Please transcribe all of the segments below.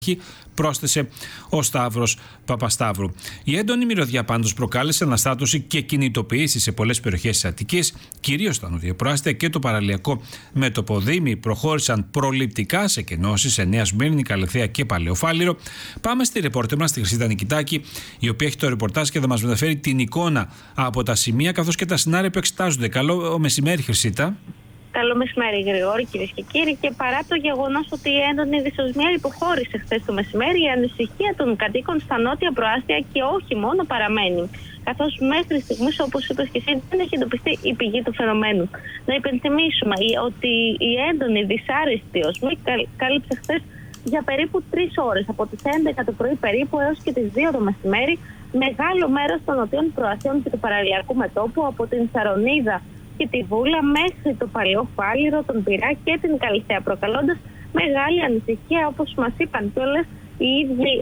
πρόσθεσε ο Σταύρος Παπασταύρου. Η έντονη μυρωδιά πάντως προκάλεσε αναστάτωση και κινητοποίηση σε πολλές περιοχές της Αττικής, κυρίως στα νοτιοπροάστια και το παραλιακό μέτωπο. Δήμοι προχώρησαν προληπτικά σε κενώσεις σε Νέα Σμύρνη, Καλυθέα και Παλαιοφάλιρο. Πάμε στη ρεπόρτερ μας, τη Χρυσίδα Νικητάκη, η οποία έχει το ρεπορτάζ και θα μας μεταφέρει την εικόνα από τα σημεία καθώς και τα σενάρια που εξετάζονται. Καλό μεσημέρι, Χρυσίτα. Καλό μεσημέρι, Γρηγόρη, κυρίες και κύριοι. Και παρά το γεγονός ότι η έντονη δυσοσμία υποχώρησε χθες το μεσημέρι, η ανησυχία των κατοίκων στα νότια προάστια και όχι μόνο παραμένει. Καθώς μέχρι στιγμής, όπως είπες και εσύ, δεν έχει εντοπιστεί η πηγή του φαινομένου. Να υπενθυμίσουμε ότι η έντονη δυσάρεστη οσμή κάλυψε χθες για περίπου 3 ώρες, από τις 11 το πρωί περίπου έως και τις 2 το μεσημέρι, μεγάλο μέρος των νοτιών προαστιών και του παραλιακού μετώπου, από την Σαρονίδα και τη Βούλα μέχρι το Παλαιοφάλιρο, τον Πειρά και την Καλυθέα, προκαλώντας μεγάλη ανησυχία, όπως μας είπαν κιόλας οι ίδιοι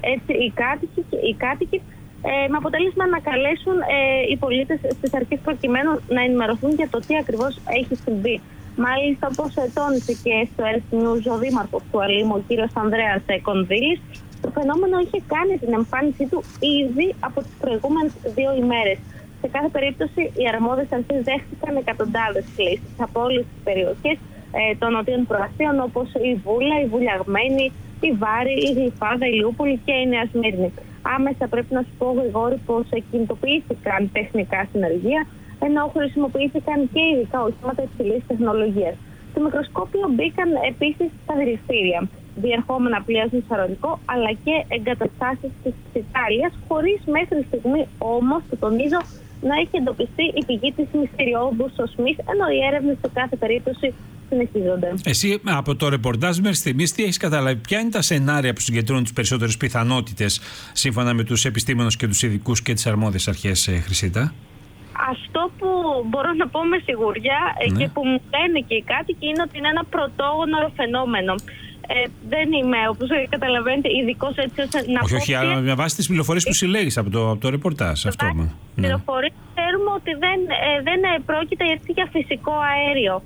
οι κάτοικοι, με αποτέλεσμα να καλέσουν οι πολίτες στις αρχές προκειμένου να ενημερωθούν για το τι ακριβώς έχει συμβεί. Μάλιστα, όπως τόνισε και στο Earth News ο δήμαρχος του Αλήμου, ο κύριος Ανδρέας Κονδύλης, το φαινόμενο είχε κάνει την εμφάνισή του ήδη από τις προηγούμενες 2 ημέρες. Σε κάθε περίπτωση, οι αρμόδιες αρχές δέχτηκαν εκατοντάδες κλήσεις από όλες τις περιοχές των νοτίων προαστίων, όπως η Βούλα, η Βουλιαγμένη, η Βάρη, η Γλυφάδα, η Λιούπολη και η Νέα Σμύρνη. Άμεσα πρέπει να σου πω, Γρηγόρη, πως κινητοποιήθηκαν τεχνικά συνεργεία, ενώ χρησιμοποιήθηκαν και ειδικά οχήματα υψηλής τεχνολογίας. Στο μικροσκόπιο μπήκαν επίσης τα δηληστήρια, διερχόμενα πλοία στο Σαρονικό, αλλά και εγκαταστάσεις της Ιταλίας, χωρίς μέχρι στιγμή όμως, το τονίζω, να έχει εντοπιστεί η πηγή της μυστηριώδους οσμής, ενώ οι έρευνες σε κάθε περίπτωση συνεχίζονται. Εσύ από το ρεπορτάζ μέχρι στιγμής τι έχεις καταλάβει, ποια είναι τα σενάρια που συγκεντρώνουν τις περισσότερες πιθανότητες σύμφωνα με τους επιστήμονες και τους ειδικούς και τις αρμόδιες αρχές, Χρυσίτα? Αυτό που μπορώ να πω με σιγουριά και που μου λένε και οι κάτοικοι είναι ότι είναι ένα πρωτόγνωρο φαινόμενο. Δεν είμαι, όπως καταλαβαίνετε, ειδικός έτσι ώστε να πω. Όχι, αλλά με βάση τις πληροφορίες που συλλέγεις από το ρεπορτάζ. Με βάση τις πληροφορίες ξέρουμε ότι δεν πρόκειται έτσι για φυσικό αέριο.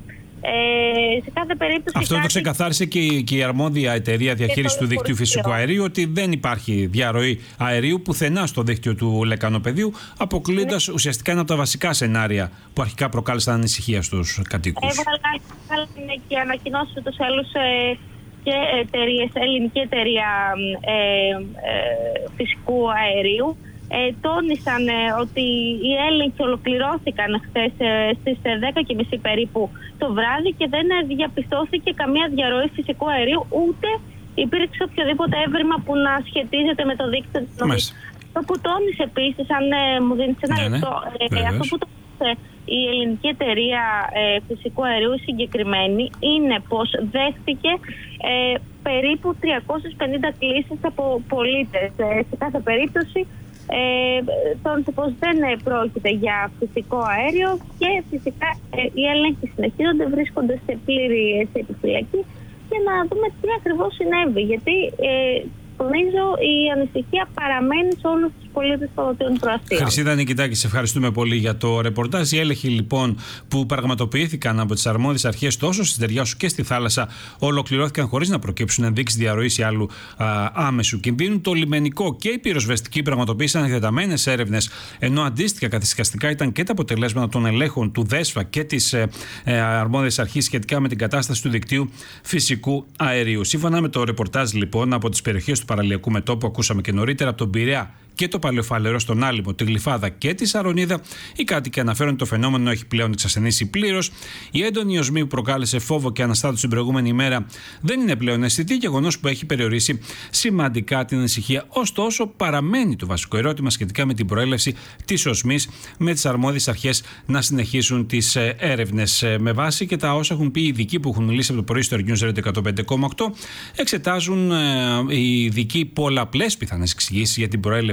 Σε κάθε περίπτωση. Αυτό το ξεκαθάρισε και η αρμόδια εταιρεία διαχείρισης του δικτύου φυσικού αερίου, ότι δεν υπάρχει διαρροή αερίου πουθενά στο δίκτυο του λεκανοπεδίου, αποκλείοντας ουσιαστικά ένα από τα βασικά σενάρια που αρχικά προκάλεσαν ανησυχία στους κατοίκους. Έβαλαν και ανακοινώσεις ούτως ή άλλως και ελληνική εταιρεία φυσικού αερίου. Τόνισαν ότι οι έλεγχοι ολοκληρώθηκαν χθες στις 10:30 περίπου το βράδυ και δεν διαπιστώθηκε καμία διαρροή φυσικού αερίου, ούτε υπήρξε οποιοδήποτε έβριμα που να σχετίζεται με το δίκτυο της νομής. Αυτό που τόνισε επίσης, αν μου δίνεις ένα λεπτό, αυτό που τόνισε η ελληνική εταιρεία φυσικού αερίου συγκεκριμένη είναι πως δέχτηκε περίπου 350 κλήσεις από πολίτες. Σε κάθε περίπτωση τόνισε πως δεν πρόκειται για φυσικό αέριο και φυσικά οι έλεγχοι συνεχίζονται, βρίσκονται σε πλήρη επιφυλακή και να δούμε τι ακριβώς συνέβη, γιατί νομίζω η ανησυχία παραμένει σε όλους τους πολίτες των νοτιών προαστίων. Χρυσίδα Νικητάκη, σε ευχαριστούμε πολύ για το ρεπορτάζ. Οι έλεγχοι λοιπόν που πραγματοποιήθηκαν από τις αρμόδιες αρχές τόσο στη στεριά σου και στη θάλασσα ολοκληρώθηκαν χωρίς να προκύψουν ενδείξεις διαρροής ή άλλου άμεσου κινδύνου. Το λιμενικό και η πυροσβεστική πραγματοποίησαν εκτεταμένες έρευνες, ενώ αντίστοιχα καθησυχαστικά ήταν και τα αποτελέσματα των ελέγχων του ΔΕΣΦΑ και της αρμόδιας αρχής σχετικά με την κατάσταση του δικτύου φυσικού αερίου. Σύμφωνα με το ρεπορτάζ λοιπόν από τις περιοχές του παραλιακού μετώπου, ακούσαμε και νωρίτερα, από τον Πειραιά και το Παλαιοφάλιρο, στον Άλυμο, τη Γλυφάδα και τη Σαρονίδα, οι κάτοικοι αναφέρουν ότι το φαινόμενο έχει πλέον εξασθενήσει πλήρως. Η έντονη οσμή που προκάλεσε φόβο και αναστάτωση την προηγούμενη ημέρα δεν είναι πλέον αισθητή, γεγονός που έχει περιορίσει σημαντικά την ανησυχία. Ωστόσο, παραμένει το βασικό ερώτημα σχετικά με την προέλευση της οσμής, με τις αρμόδιες αρχές να συνεχίσουν τις έρευνες. Με βάση και τα όσα έχουν πει οι ειδικοί που έχουν μιλήσει από το πρωί στο News Radio 105,8, εξετάζουν οι ειδικοί πολλαπλές πιθανές εξηγήσεις για την προέλευση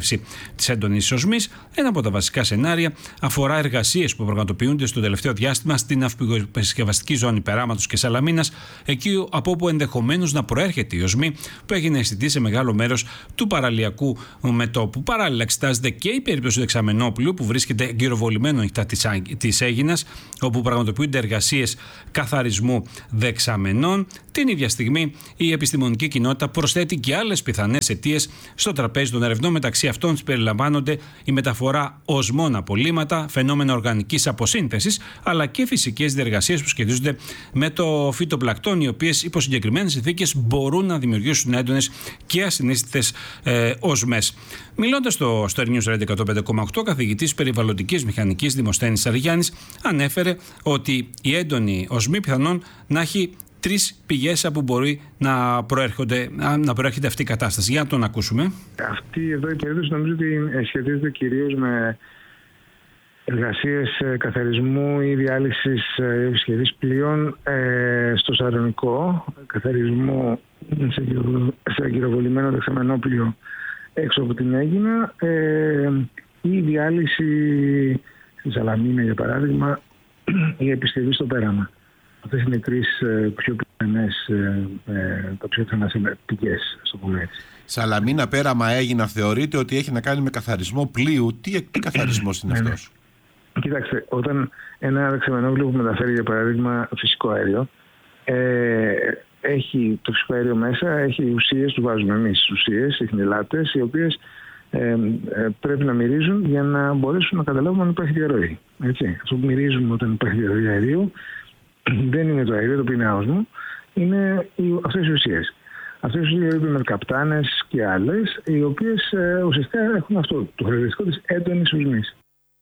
ύπαρξη της έντονης οσμής. Ένα από τα βασικά σενάρια αφορά εργασίες που πραγματοποιούνται στο τελευταίο διάστημα στην ναυπηγοεπισκευαστική ζώνη Περάματος και Σαλαμίνας, εκεί από όπου ενδεχομένως να προέρχεται η οσμή που έγινε αισθητή σε μεγάλο μέρος του παραλιακού μετώπου. Παράλληλα, εξετάζεται και η περίπτωση του Δεξαμενόπλου, που βρίσκεται εγκυροβολημένο νυχτά της Αίγινας, όπου πραγματοποιούνται εργασίες καθαρισμού δεξαμενών. Την ίδια στιγμή, η επιστημονική κοινότητα προσθέτει και άλλες πιθανές αιτίες στο τραπέζι των ερευνών. Μεταξύ αυτών περιλαμβάνονται η μεταφορά οσμών απολύματα, φαινόμενα οργανικής αποσύνθεσης, αλλά και φυσικές διεργασίες που σχετίζονται με το φυτοπλακτόν, οι οποίες υπό συγκεκριμένες συνθήκες μπορούν να δημιουργήσουν έντονες και ασυναίσθητες οσμές. Μιλώντας στο Star News Radio 105,8, καθηγητής περιβαλλοντικής μηχανικής Δημοσθένης Σαριγιάννης ανέφερε ότι η έντονη οσμή πιθανόν να έχει 3 πηγές από που μπορεί να προέρχεται αυτή η κατάσταση. Για να τον ακούσουμε. Αυτή εδώ η περίπτωση νομίζω ότι σχετίζεται κυρίως με εργασίες καθαρισμού ή διάλυσης σχεδής πλοίων στο Σαρονικό, καθαρισμού σε αγκυροβολημένο δεξαμενόπλιο έξω από την Αίγινα, ή διάλυση στη Σαλαμίνα για παράδειγμα, ή επισκευή στο Πέραμα. Αυτές είναι οι 3 πιο πιθανές πηγές, στο πούμε έτσι. Σαλαμίνα, Πέραμα, Αίγινα, θεωρείται ότι έχει να κάνει με καθαρισμό πλοίου. Τι καθαρισμός είναι αυτός? Κοιτάξτε, όταν ένα δεξαμενόπλοιο που μεταφέρει για παράδειγμα φυσικό αέριο, έχει το φυσικό αέριο μέσα, έχει ουσίες, του βάζουμε εμείς ουσίες, ιχνηλάτες, οι οποίες πρέπει να μυρίζουν για να μπορέσουν να καταλάβουμε αν υπάρχει διαρροή. Έτσι. Αυτό που μυρίζουμε όταν υπάρχει διαρροή αερίου δεν είναι το αέριο, το οποίο είναι άοσμο, είναι αυτές οι ουσίες. Αυτές οι ουσίες είναι μερκαπτάνες και άλλες, οι οποίες ουσιαστικά έχουν αυτό το χαρακτηριστικό της έντονης οσμής.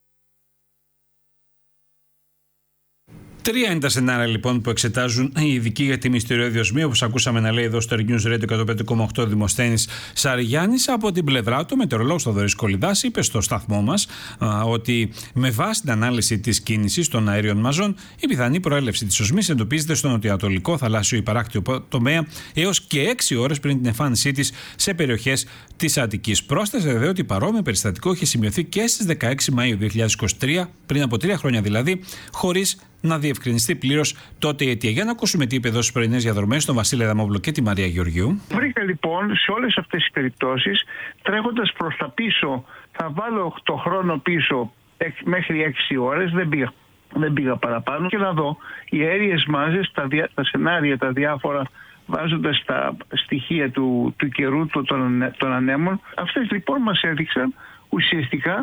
3 είναι τα σενάρια λοιπόν που εξετάζουν οι ειδικοί για τη μυστηριώδη οσμή, όπως ακούσαμε να λέει εδώ στο News Radio 105,8 Δημοσθένης Σαριγιάννης. Από την πλευρά του, ο μετεωρολόγος Θοδωρής Κολυδάς είπε στο σταθμό μας ότι με βάση την ανάλυση της κίνησης των αέριων μαζών, η πιθανή προέλευση της οσμής εντοπίζεται στο νοτιοανατολικό θαλάσσιο υπαράκτιο τομέα έως και 6 ώρες πριν την εμφάνισή της σε περιοχές της Αττικής. Πρόσθεσε βέβαια ότι παρόμοιο περιστατικό είχε σημειωθεί και στις 16 Μαΐου 2023, πριν από 3 χρόνια δηλαδή, χωρίς να διευκρινιστεί πλήρως τότε η αιτία. Για να ακούσουμε τι είπε εδώ στις πρωινές διαδρομές τον Βασίλη Αδαμόπουλο και τη Μαρία Γεωργίου. Βρήκα λοιπόν σε όλες αυτές τις περιπτώσεις, τρέχοντας προς τα πίσω, θα βάλω το χρόνο πίσω μέχρι 6 ώρες, δεν πήγα παραπάνω, και να δω οι αέριες μάζες, τα σενάρια, τα διάφορα, βάζοντας τα στοιχεία του καιρού των ανέμων. Αυτές λοιπόν μας έδειξαν ουσιαστικά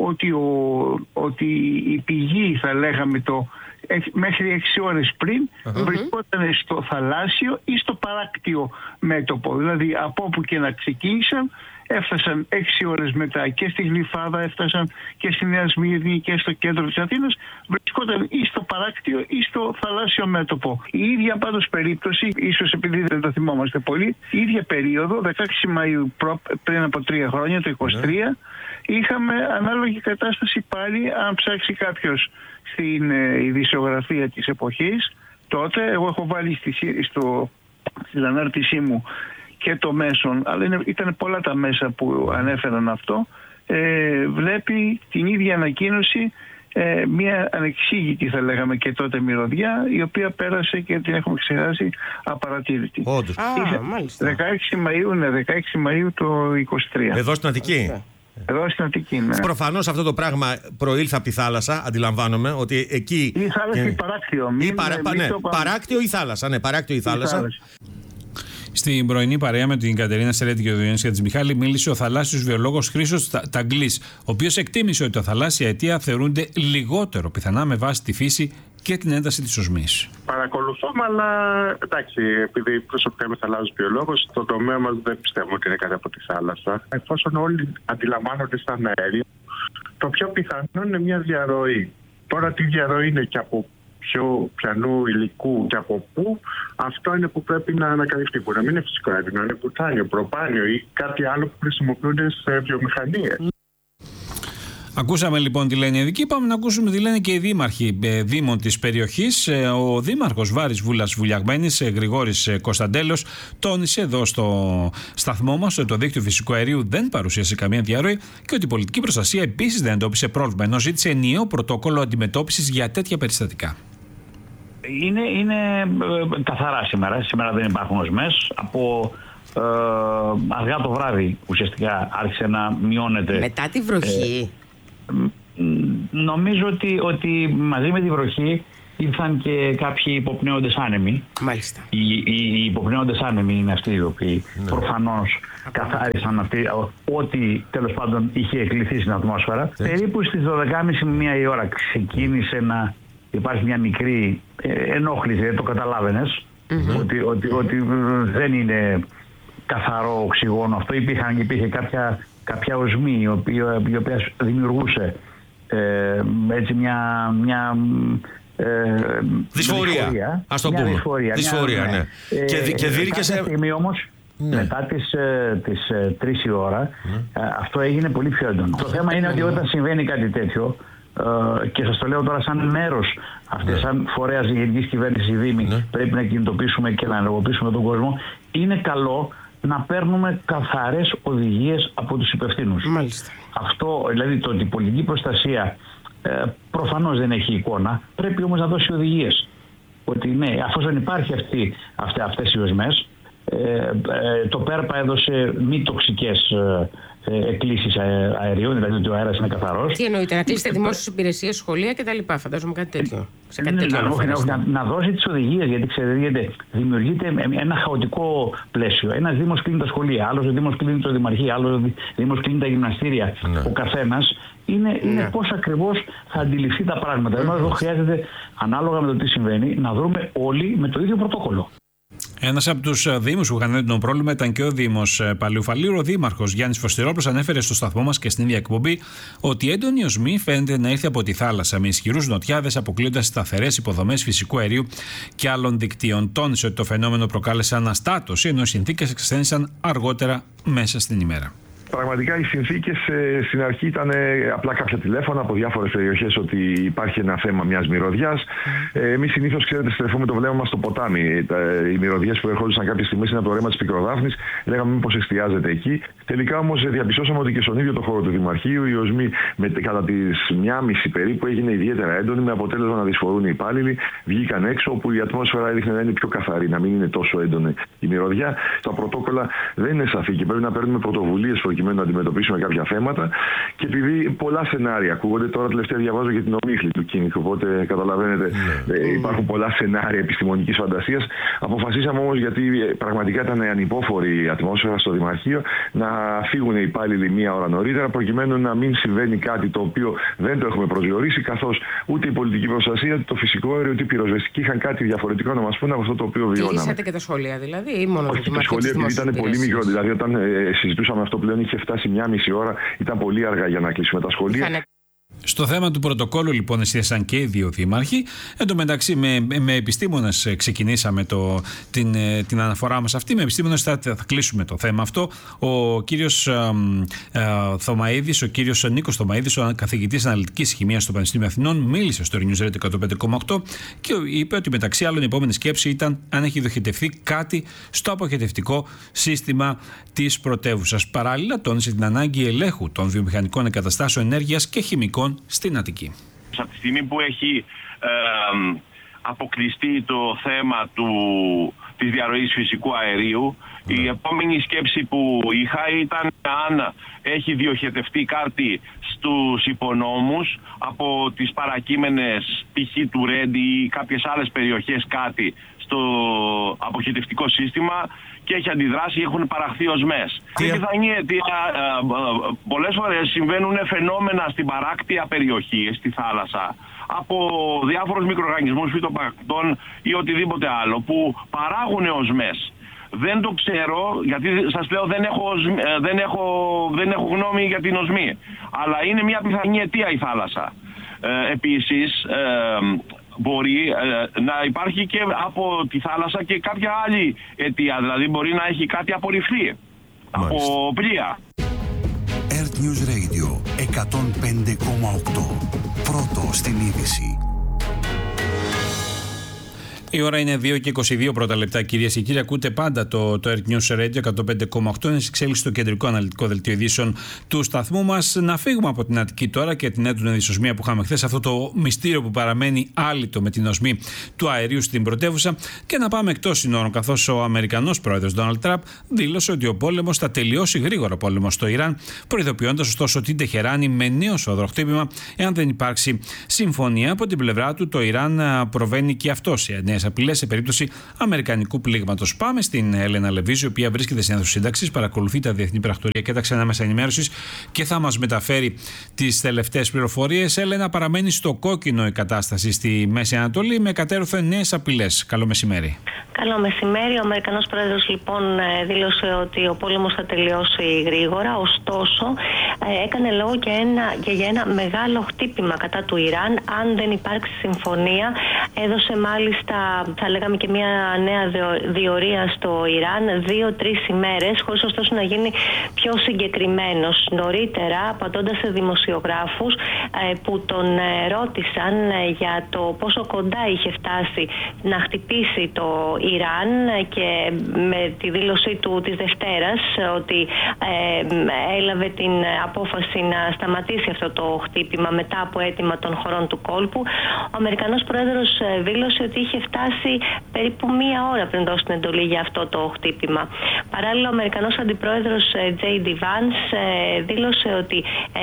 ότι η πηγή, θα λέγαμε, μέχρι 6 ώρες πριν βρισκόταν στο θαλάσσιο ή στο παράκτιο μέτωπο. Δηλαδή από όπου και να ξεκίνησαν, έφτασαν 6 ώρες μετά και στη Γλυφάδα, έφτασαν και στη Νέα Σμύρνη και στο κέντρο της Αθήνας, βρισκόταν ή στο παράκτιο ή στο θαλάσσιο μέτωπο. Η ίδια πάντως περίπτωση, ίσως επειδή δεν το θυμόμαστε πολύ, η ίδια περίοδο, 16 Μαΐου πριν από 3 χρόνια, το 23, είχαμε ανάλογη κατάσταση πάλι. Αν ψάξει κάποιος στην ειδησιογραφία της εποχής, τότε εγώ έχω βάλει στην ανάρτησή μου και το μέσον, αλλά ήταν πολλά τα μέσα που ανέφεραν αυτό, βλέπει την ίδια ανακοίνωση, μια ανεξήγητη, θα λέγαμε και τότε, μυρωδιά, η οποία πέρασε και την έχουμε ξεχάσει απαρατήρητη. Όντως. 16 Μαΐου, ναι, 16 Μαΐου το 23. Εδώ στην Αττική. Εδώ στην Αττική, ναι. Προφανώς αυτό το πράγμα προήλθε από τη θάλασσα, αντιλαμβάνομαι, ότι εκεί... Η θάλασσα ή παράκτιο. Παράκτιο ή θάλασσα, ναι, παράκτιο ή θάλασσα. Στην πρωινή παρέα με την Κατερίνα Σερέτη και τον Διονύση Χατζημιχάλη μίλησε ο θαλάσσιος βιολόγος Χρήστος Ταγκλής, ο οποίος εκτίμησε ότι τα θαλάσσια αιτία θεωρούνται λιγότερο πιθανά με βάση τη φύση και την ένταση της οσμής. Παρακολουθούμε, αλλά εντάξει, επειδή προσωπικά είμαι θαλάσσιος βιολόγος, το τομέα μας δεν πιστεύω ότι είναι κάτι από τη θάλασσα. Εφόσον όλοι αντιλαμβάνονται σαν αέριο, το πιο πιθανό είναι μια διαρροή. Τώρα τι διαρροή είναι και από ποιανού υλικού και από πού, αυτό είναι που πρέπει να ανακαλυφθεί. Μπορεί να μην είναι φυσικό αέριο, να είναι μπουτάνιο, προπάνιο ή κάτι άλλο που χρησιμοποιούνται σε βιομηχανίες. Ακούσαμε λοιπόν τι λένε οι ειδικοί. Πάμε να ακούσουμε τι λένε και οι δήμαρχοι δήμων της περιοχής. Ο δήμαρχος Βάρης Βούλας Βουλιαγμένης, Γρηγόρης Κωνσταντέλος, τόνισε εδώ στο σταθμό μας ότι το δίκτυο φυσικού αερίου δεν παρουσίασε καμία διαρροή και ότι η πολιτική προστασία επίσης δεν εντόπισε πρόβλημα, ενώ ζήτησε ενιαίο πρωτόκολλο αντιμετώπισης για τέτοια περιστατικά. Είναι καθαρά σήμερα. Σήμερα δεν υπάρχουν οσμές. Από αργά το βράδυ ουσιαστικά άρχισε να μειώνεται. Μετά τη βροχή. Νομίζω ότι μαζί με τη βροχή ήρθαν και κάποιοι υποπνέοντες άνεμοι. Μάλιστα. Οι υποπνέοντες άνεμοι είναι αυτοί οι οποίοι προφανώς καθάρισαν ό,τι τέλος πάντων είχε εκλειθεί στην ατμόσφαιρα. Περίπου στις 12.30 με 1 η ώρα ξεκίνησε να υπάρχει μια μικρή ενόχληση, το καταλάβαινες, ότι δεν είναι καθαρό οξυγόνο αυτό. Υπήρχε κάποια οσμή η οποία δημιουργούσε έτσι μια δυσφορία, ας το πούμε. Δυσφορία, ναι. Και δίρκεσε... Κάποια στιγμή όμως, μετά τις 3 η ώρα, αυτό έγινε πολύ πιο έντονο. Το θέμα είναι ότι όταν συμβαίνει κάτι τέτοιο, και σας το λέω τώρα σαν μέρος αυτής, σαν φορέας γενικής κυβέρνησης η Δήμη, πρέπει να κινητοποιήσουμε και να ενεργοποιήσουμε τον κόσμο. Είναι καλό να παίρνουμε καθαρές οδηγίες από τους υπευθύνους. Μάλιστα. Αυτό, δηλαδή το ότι η πολιτική προστασία προφανώς δεν έχει εικόνα, πρέπει όμως να δώσει οδηγίες. Ότι ναι, αφού δεν υπάρχει αυτές οι οσμές, το ΠΕΡΠΑ έδωσε μη τοξικές εκκλήσεις αερίων, δηλαδή ότι ο αέρας είναι καθαρός. Τι εννοείται, να κλείσετε δημόσιες υπηρεσίες, σχολεία κτλ. Φαντάζομαι κάτι τέτοιο. Να δώσει τις οδηγίες, γιατί ξέρετε, δημιουργείται ένα χαοτικό πλαίσιο. Ένας δήμος κλείνει τα σχολεία, άλλος δήμος κλείνει το δημαρχείο, άλλος δήμος κλείνει τα γυμναστήρια. Ο καθένας είναι πώς ακριβώς θα αντιληφθεί τα πράγματα. Ενώ εδώ χρειάζεται, ανάλογα με το τι συμβαίνει, να δούμε όλοι με το ίδιο πρωτόκολλο. Ένας από τους δήμους που είχαν έντονο πρόβλημα ήταν και ο Δήμος Παλαιοφαλήρου. Ο Δήμαρχος Γιάννης Φωστηρόπουλος ανέφερε στο σταθμό μας και στην ίδια εκπομπή ότι η έντονη οσμή φαίνεται να ήρθε από τη θάλασσα με ισχυρούς νοτιάδες, αποκλείοντας σταθερές υποδομές φυσικού αερίου και άλλων δικτύων. Τόνισε ότι το φαινόμενο προκάλεσε αναστάτωση, ενώ οι συνθήκες εξασθένησαν αργότερα μέσα στην ημέρα. Πραγματικά οι συνθήκες στην αρχή ήταν απλά κάποια τηλέφωνα από διάφορες περιοχές ότι υπάρχει ένα θέμα μιας μυρωδιάς. Εμείς συνήθως, ξέρετε, στρεφούμε το βλέμμα μας στο ποτάμι. Οι μυρωδιές που ερχόντουσαν κάποια στιγμή είναι από το ρέμα της Πικροδάφνης, λέγαμε μήπως εστιάζεται εκεί. Τελικά όμως διαπιστώσαμε ότι και στον ίδιο το χώρο του Δημαρχείου η οσμή κατά τις 1.30 περίπου έγινε ιδιαίτερα έντονη, με αποτέλεσμα να δυσφορούν οι υπάλληλοι. Βγήκαν έξω, όπου η ατμόσφαιρα έδειχνε να είναι πιο καθαρή, να μην είναι τόσο έντονη η μυρωδιά. Τα πρωτόκολλα δεν είναι σαφή και πρέπει να παίρνουμε πρωτοβουλίες προκειμένου να αντιμετωπίσουμε κάποια θέματα. Και επειδή πολλά σενάρια ακούγονται, τώρα τελευταία διαβάζω για την ομίχλη του Κίνικ, οπότε καταλαβαίνετε, υπάρχουν πολλά σενάρια επιστημονικής φαντασίας. Αποφασίσαμε όμως, γιατί πραγματικά ήταν ανυπόφορη η ατμόσφαιρα στο Δημαρχείο, να φύγουν οι υπάλληλοι 1 ώρα νωρίτερα, προκειμένου να μην συμβαίνει κάτι το οποίο δεν το έχουμε προσδιορίσει, καθώς ούτε η πολιτική προστασία, ούτε το φυσικό αέριο, ούτε η πυροσβεστική είχαν κάτι διαφορετικό να μας πούνε από αυτό το οποίο βιώναμε. Κλείσατε και τα σχολεία δηλαδή, ή μόνο το σχολείο, επειδή ήταν πολύ μικρό. Δηλαδή, όταν συζητούσαμε αυτό πλέον είχε φτάσει 1,5 ώρα, ήταν πολύ αργά για να κλείσουμε τα σχολεία. Στο θέμα του πρωτοκόλλου, λοιπόν, εστίασαν και οι δύο δήμαρχοι. Εν τω μεταξύ, με επιστήμονες ξεκινήσαμε την αναφορά μας αυτή. Με επιστήμονες θα κλείσουμε το θέμα αυτό. Ο κύριος Θωμαίδης, ο κύριος Νίκος Θωμαίδης, ο καθηγητής αναλυτικής χημίας στο Πανεπιστήμιο Αθηνών, μίλησε στο News Radio 105,8 και είπε ότι μεταξύ άλλων η επόμενη σκέψη ήταν αν έχει διοχετευτεί κάτι στο αποχετευτικό σύστημα της πρωτεύουσας. Παράλληλα, τόνισε την ανάγκη ελέγχου των βιομηχανικών εγκαταστάσεων ενέργειας και χημικών στην Αττική. Από τη στιγμή που έχει αποκλειστεί το θέμα της διαρροής φυσικού αερίου, η επόμενη σκέψη που είχα ήταν αν έχει διοχετευτεί κάτι στους υπονόμους από τις παρακείμενες π.χ. του Ρέντι ή κάποιες άλλες περιοχές κάτι στο αποχετευτικό σύστημα και έχει αντιδράσει, έχουν παραχθεί οσμές. Πολλές φορές συμβαίνουν φαινόμενα στην παράκτια περιοχή, στη θάλασσα, από διάφορους μικροοργανισμούς, φυτοπαρακτών ή οτιδήποτε άλλο που παράγουν οσμές. Δεν το ξέρω, γιατί σας λέω δεν έχω γνώμη για την οσμή. Αλλά είναι μια πιθανή αιτία η θάλασσα. Επίσης, μπορεί να υπάρχει και από τη θάλασσα και κάποια άλλη αιτία. Δηλαδή μπορεί να έχει κάτι απορριφθεί από πλοία. Earth News Radio 104,7. 105,8. Πρώτο στην είδηση. Η ώρα είναι 2 και 22 πρώτα λεπτά, κυρίες και κύριοι. Ακούτε πάντα το Earth News Radio 105,8. Είναι σε εξέλιξη στο κεντρικό αναλυτικό δελτίο ειδήσεων του σταθμού μας. Να φύγουμε από την Αττική τώρα και την έντονη δυσοσμία που είχαμε χθες, αυτό το μυστήριο που παραμένει άλυτο με την οσμή του αερίου στην πρωτεύουσα, και να πάμε εκτός συνόρων, καθώς ο Αμερικανός πρόεδρος Ντόναλντ Τραμπ δήλωσε ότι ο πόλεμος θα τελειώσει γρήγορα, πόλεμος στο Ιράν, προειδοποιώντας ωστόσο την Τεχεράνη με νέο σφοδροχτύπημα εάν δεν υπάρξει συμφωνία. Από την πλευρά του, το Ιράν προβαίνει και αυτό σε νέες απειλές σε περίπτωση αμερικανικού πλήγματος. Πάμε στην Έλενα Λεβίζη, η οποία βρίσκεται στην αίθουσα σύνταξης, παρακολουθεί τα διεθνή πρακτορία και τα ξένα μέσα ενημέρωσης και θα μας μεταφέρει τις τελευταίες πληροφορίες. Έλενα, παραμένει στο κόκκινο η κατάσταση στη Μέση Ανατολή με κατέρωθεν νέες απειλές. Καλό μεσημέρι. Καλό μεσημέρι. Ο Αμερικανός πρόεδρος λοιπόν δήλωσε ότι ο πόλεμος θα τελειώσει γρήγορα, ωστόσο έκανε λόγο και για ένα μεγάλο χτύπημα κατά του Ιράν αν δεν υπάρξει συμφωνία. Έδωσε μάλιστα, θα λέγαμε, και μια νέα διορία στο Ιράν, 2-3 ημέρες, χωρίς ωστόσο να γίνει πιο συγκεκριμένος. Νωρίτερα, απαντώντας σε δημοσιογράφους που τον ρώτησαν για το πόσο κοντά είχε φτάσει να χτυπήσει το Ιράν, και με τη δήλωσή του της Δευτέρας ότι έλαβε την απόφαση να σταματήσει αυτό το χτύπημα μετά από αίτημα των χωρών του κόλπου, ο Αμερικανός πρόεδρος δήλωσε ότι είχε φτάσει περίπου μία ώρα πριν δώσει την εντολή για αυτό το χτύπημα. Παράλληλα, ο Αμερικανός αντιπρόεδρος J.D. Vance δήλωσε ότι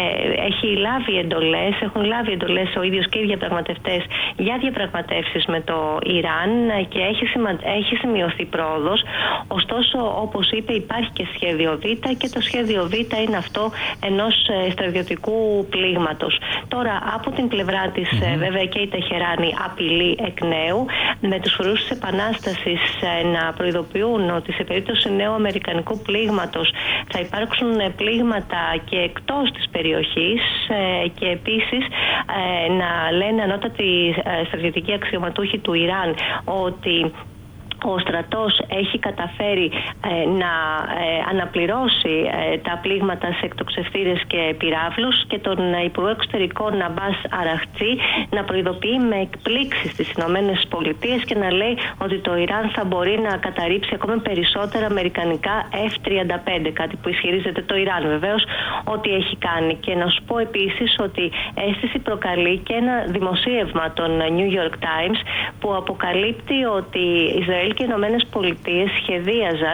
έχουν λάβει εντολές ο ίδιος και οι διαπραγματευτές για διαπραγματεύσεις με το Ιράν και έχει σημειωθεί πρόοδος. Ωστόσο, όπως είπε, υπάρχει και σχέδιο Β, και το σχέδιο Β είναι αυτό ενός στρατιωτικού πλήγματος. Τώρα, από την πλευρά της, βέβαια, και η Τεχεράνη απειλεί εκ νέου, με τους φορούς της Επανάστασης να προειδοποιούν ότι σε περίπτωση νέου αμερικανικού πλήγματος θα υπάρξουν πλήγματα και εκτός της περιοχής, και επίσης να λένε ανώτατοι στρατιωτικοί αξιωματούχοι του Ιράν ότι ο στρατός έχει καταφέρει να αναπληρώσει τα πλήγματα σε εκτοξευτήρες και πυράβλους, και τον Υπουργό Εξωτερικών Αμπάς Αραχτζή να προειδοποιεί με εκπλήξεις στις Ηνωμένες Πολιτείες και να λέει ότι το Ιράν θα μπορεί να καταρρίψει ακόμα περισσότερα αμερικανικά F-35, κάτι που ισχυρίζεται το Ιράν βεβαίως ότι έχει κάνει. Και να σου πω επίσης ότι αίσθηση προκαλεί και ένα δημοσίευμα των New York Times που αποκαλύπτει ότι Ισραήλ και οι Ηνωμένες Πολιτείες σχεδίαζαν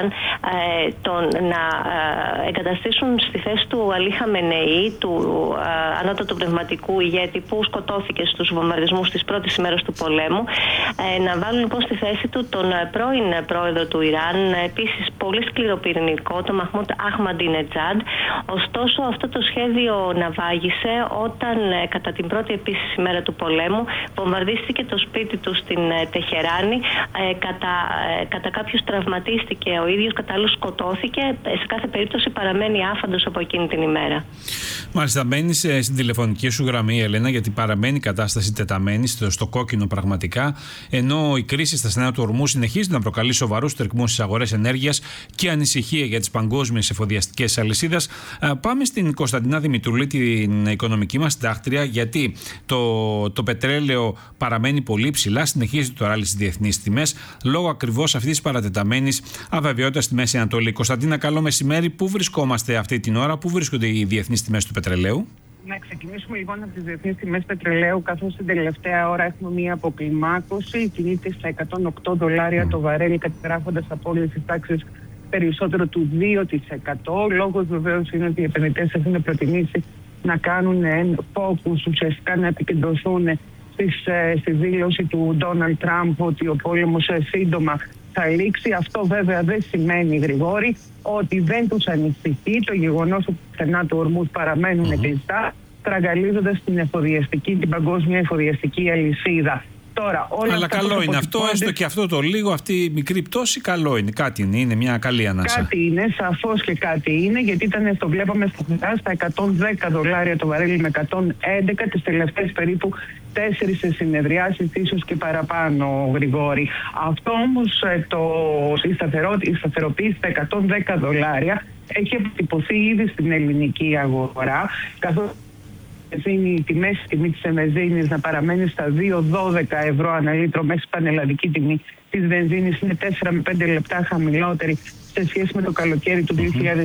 να εγκαταστήσουν στη θέση του Αλή Χαμενεή, του ανώτατου πνευματικού ηγέτη που σκοτώθηκε στους βομβαρδισμούς της πρώτης ημέρας του πολέμου, να βάλουν λοιπόν στη θέση του τον πρώην πρόεδρο του Ιράν, επίσης πολύ σκληροπυρηνικό, τον Μαχμούντ Αχμαντινετζάντ. Ωστόσο, αυτό το σχέδιο ναυάγησε όταν κατά την πρώτη επίσης ημέρα του πολέμου βομβαρδίστηκε το σπίτι του στην Τεχεράνη. Κατά κάποιους τραυματίστηκε ο ίδιος, κατά άλλους σκοτώθηκε. Σε κάθε περίπτωση παραμένει άφαντος από εκείνη την ημέρα. Μάλιστα, μπαίνεις στην τηλεφωνική σου γραμμή, Ελένα, γιατί παραμένει η κατάσταση τεταμένη στο κόκκινο πραγματικά, ενώ η κρίση στα στενά του ορμού συνεχίζει να προκαλεί σοβαρούς τερκμούς στις αγορές ενέργειας και ανησυχία για τις παγκόσμιες εφοδιαστικές αλυσίδες. Πάμε στην Κωνσταντίνα Δημητρούλη, την οικονομική μας συντάκτρια, γιατί το πετρέλαιο παραμένει πολύ ψηλά, συνεχίζει το ράλι στις διεθνείς τιμές, λόγω ακριβώς αυτής της παρατεταμένης αβεβαιότητας στη Μέση Ανατολή. Κωνσταντίνα, καλό μεσημέρι. Πού βρισκόμαστε αυτή την ώρα, πού βρίσκονται οι διεθνείς τιμές του πετρελαίου? Να ξεκινήσουμε λοιπόν από τις διεθνείς τιμές πετρελαίου, καθώς την τελευταία ώρα έχουμε μία αποκλιμάκωση. Κινείται στα $108 το βαρέλι, καταγράφοντας απώλειες της τάξης περισσότερο του 2%. Λόγος βεβαίως είναι ότι οι επενδυτές έχουν προτιμήσει να κάνουν focus, ουσιαστικά να επικεντρωθούν στη δήλωση του Ντόναλντ Τραμπ ότι ο πόλεμος σύντομα θα λήξει. Αυτό βέβαια δεν σημαίνει, Γρηγόρη, ότι δεν τους ανησυχεί το γεγονός ότι στενά του ορμούς παραμένουν κλειστά, τραγαλίζοντας την παγκόσμια εφοδιαστική αλυσίδα. Τώρα, αλλά καλό είναι αυτό, έστω και αυτό το λίγο, αυτή η μικρή πτώση, καλό είναι. Κάτι είναι μια καλή ανάσα. Κάτι είναι, σαφώς και κάτι είναι, γιατί το βλέπαμε στα $110 το βαρέλι με 111 τις τελευταίες περίπου 4 συνεδριάσεις, ίσως και παραπάνω, Γρηγόρη. Αυτό όμως η σταθεροποίηση στα $110 έχει αποτυπωθεί ήδη στην ελληνική αγορά, καθώς η τιμή της βενζίνης να παραμένει στα 2,12 ευρώ ανά λίτρο, μέση πανελλαδική τιμή της βενζίνης είναι 4 με 5 λεπτά χαμηλότερη σε σχέση με το καλοκαίρι του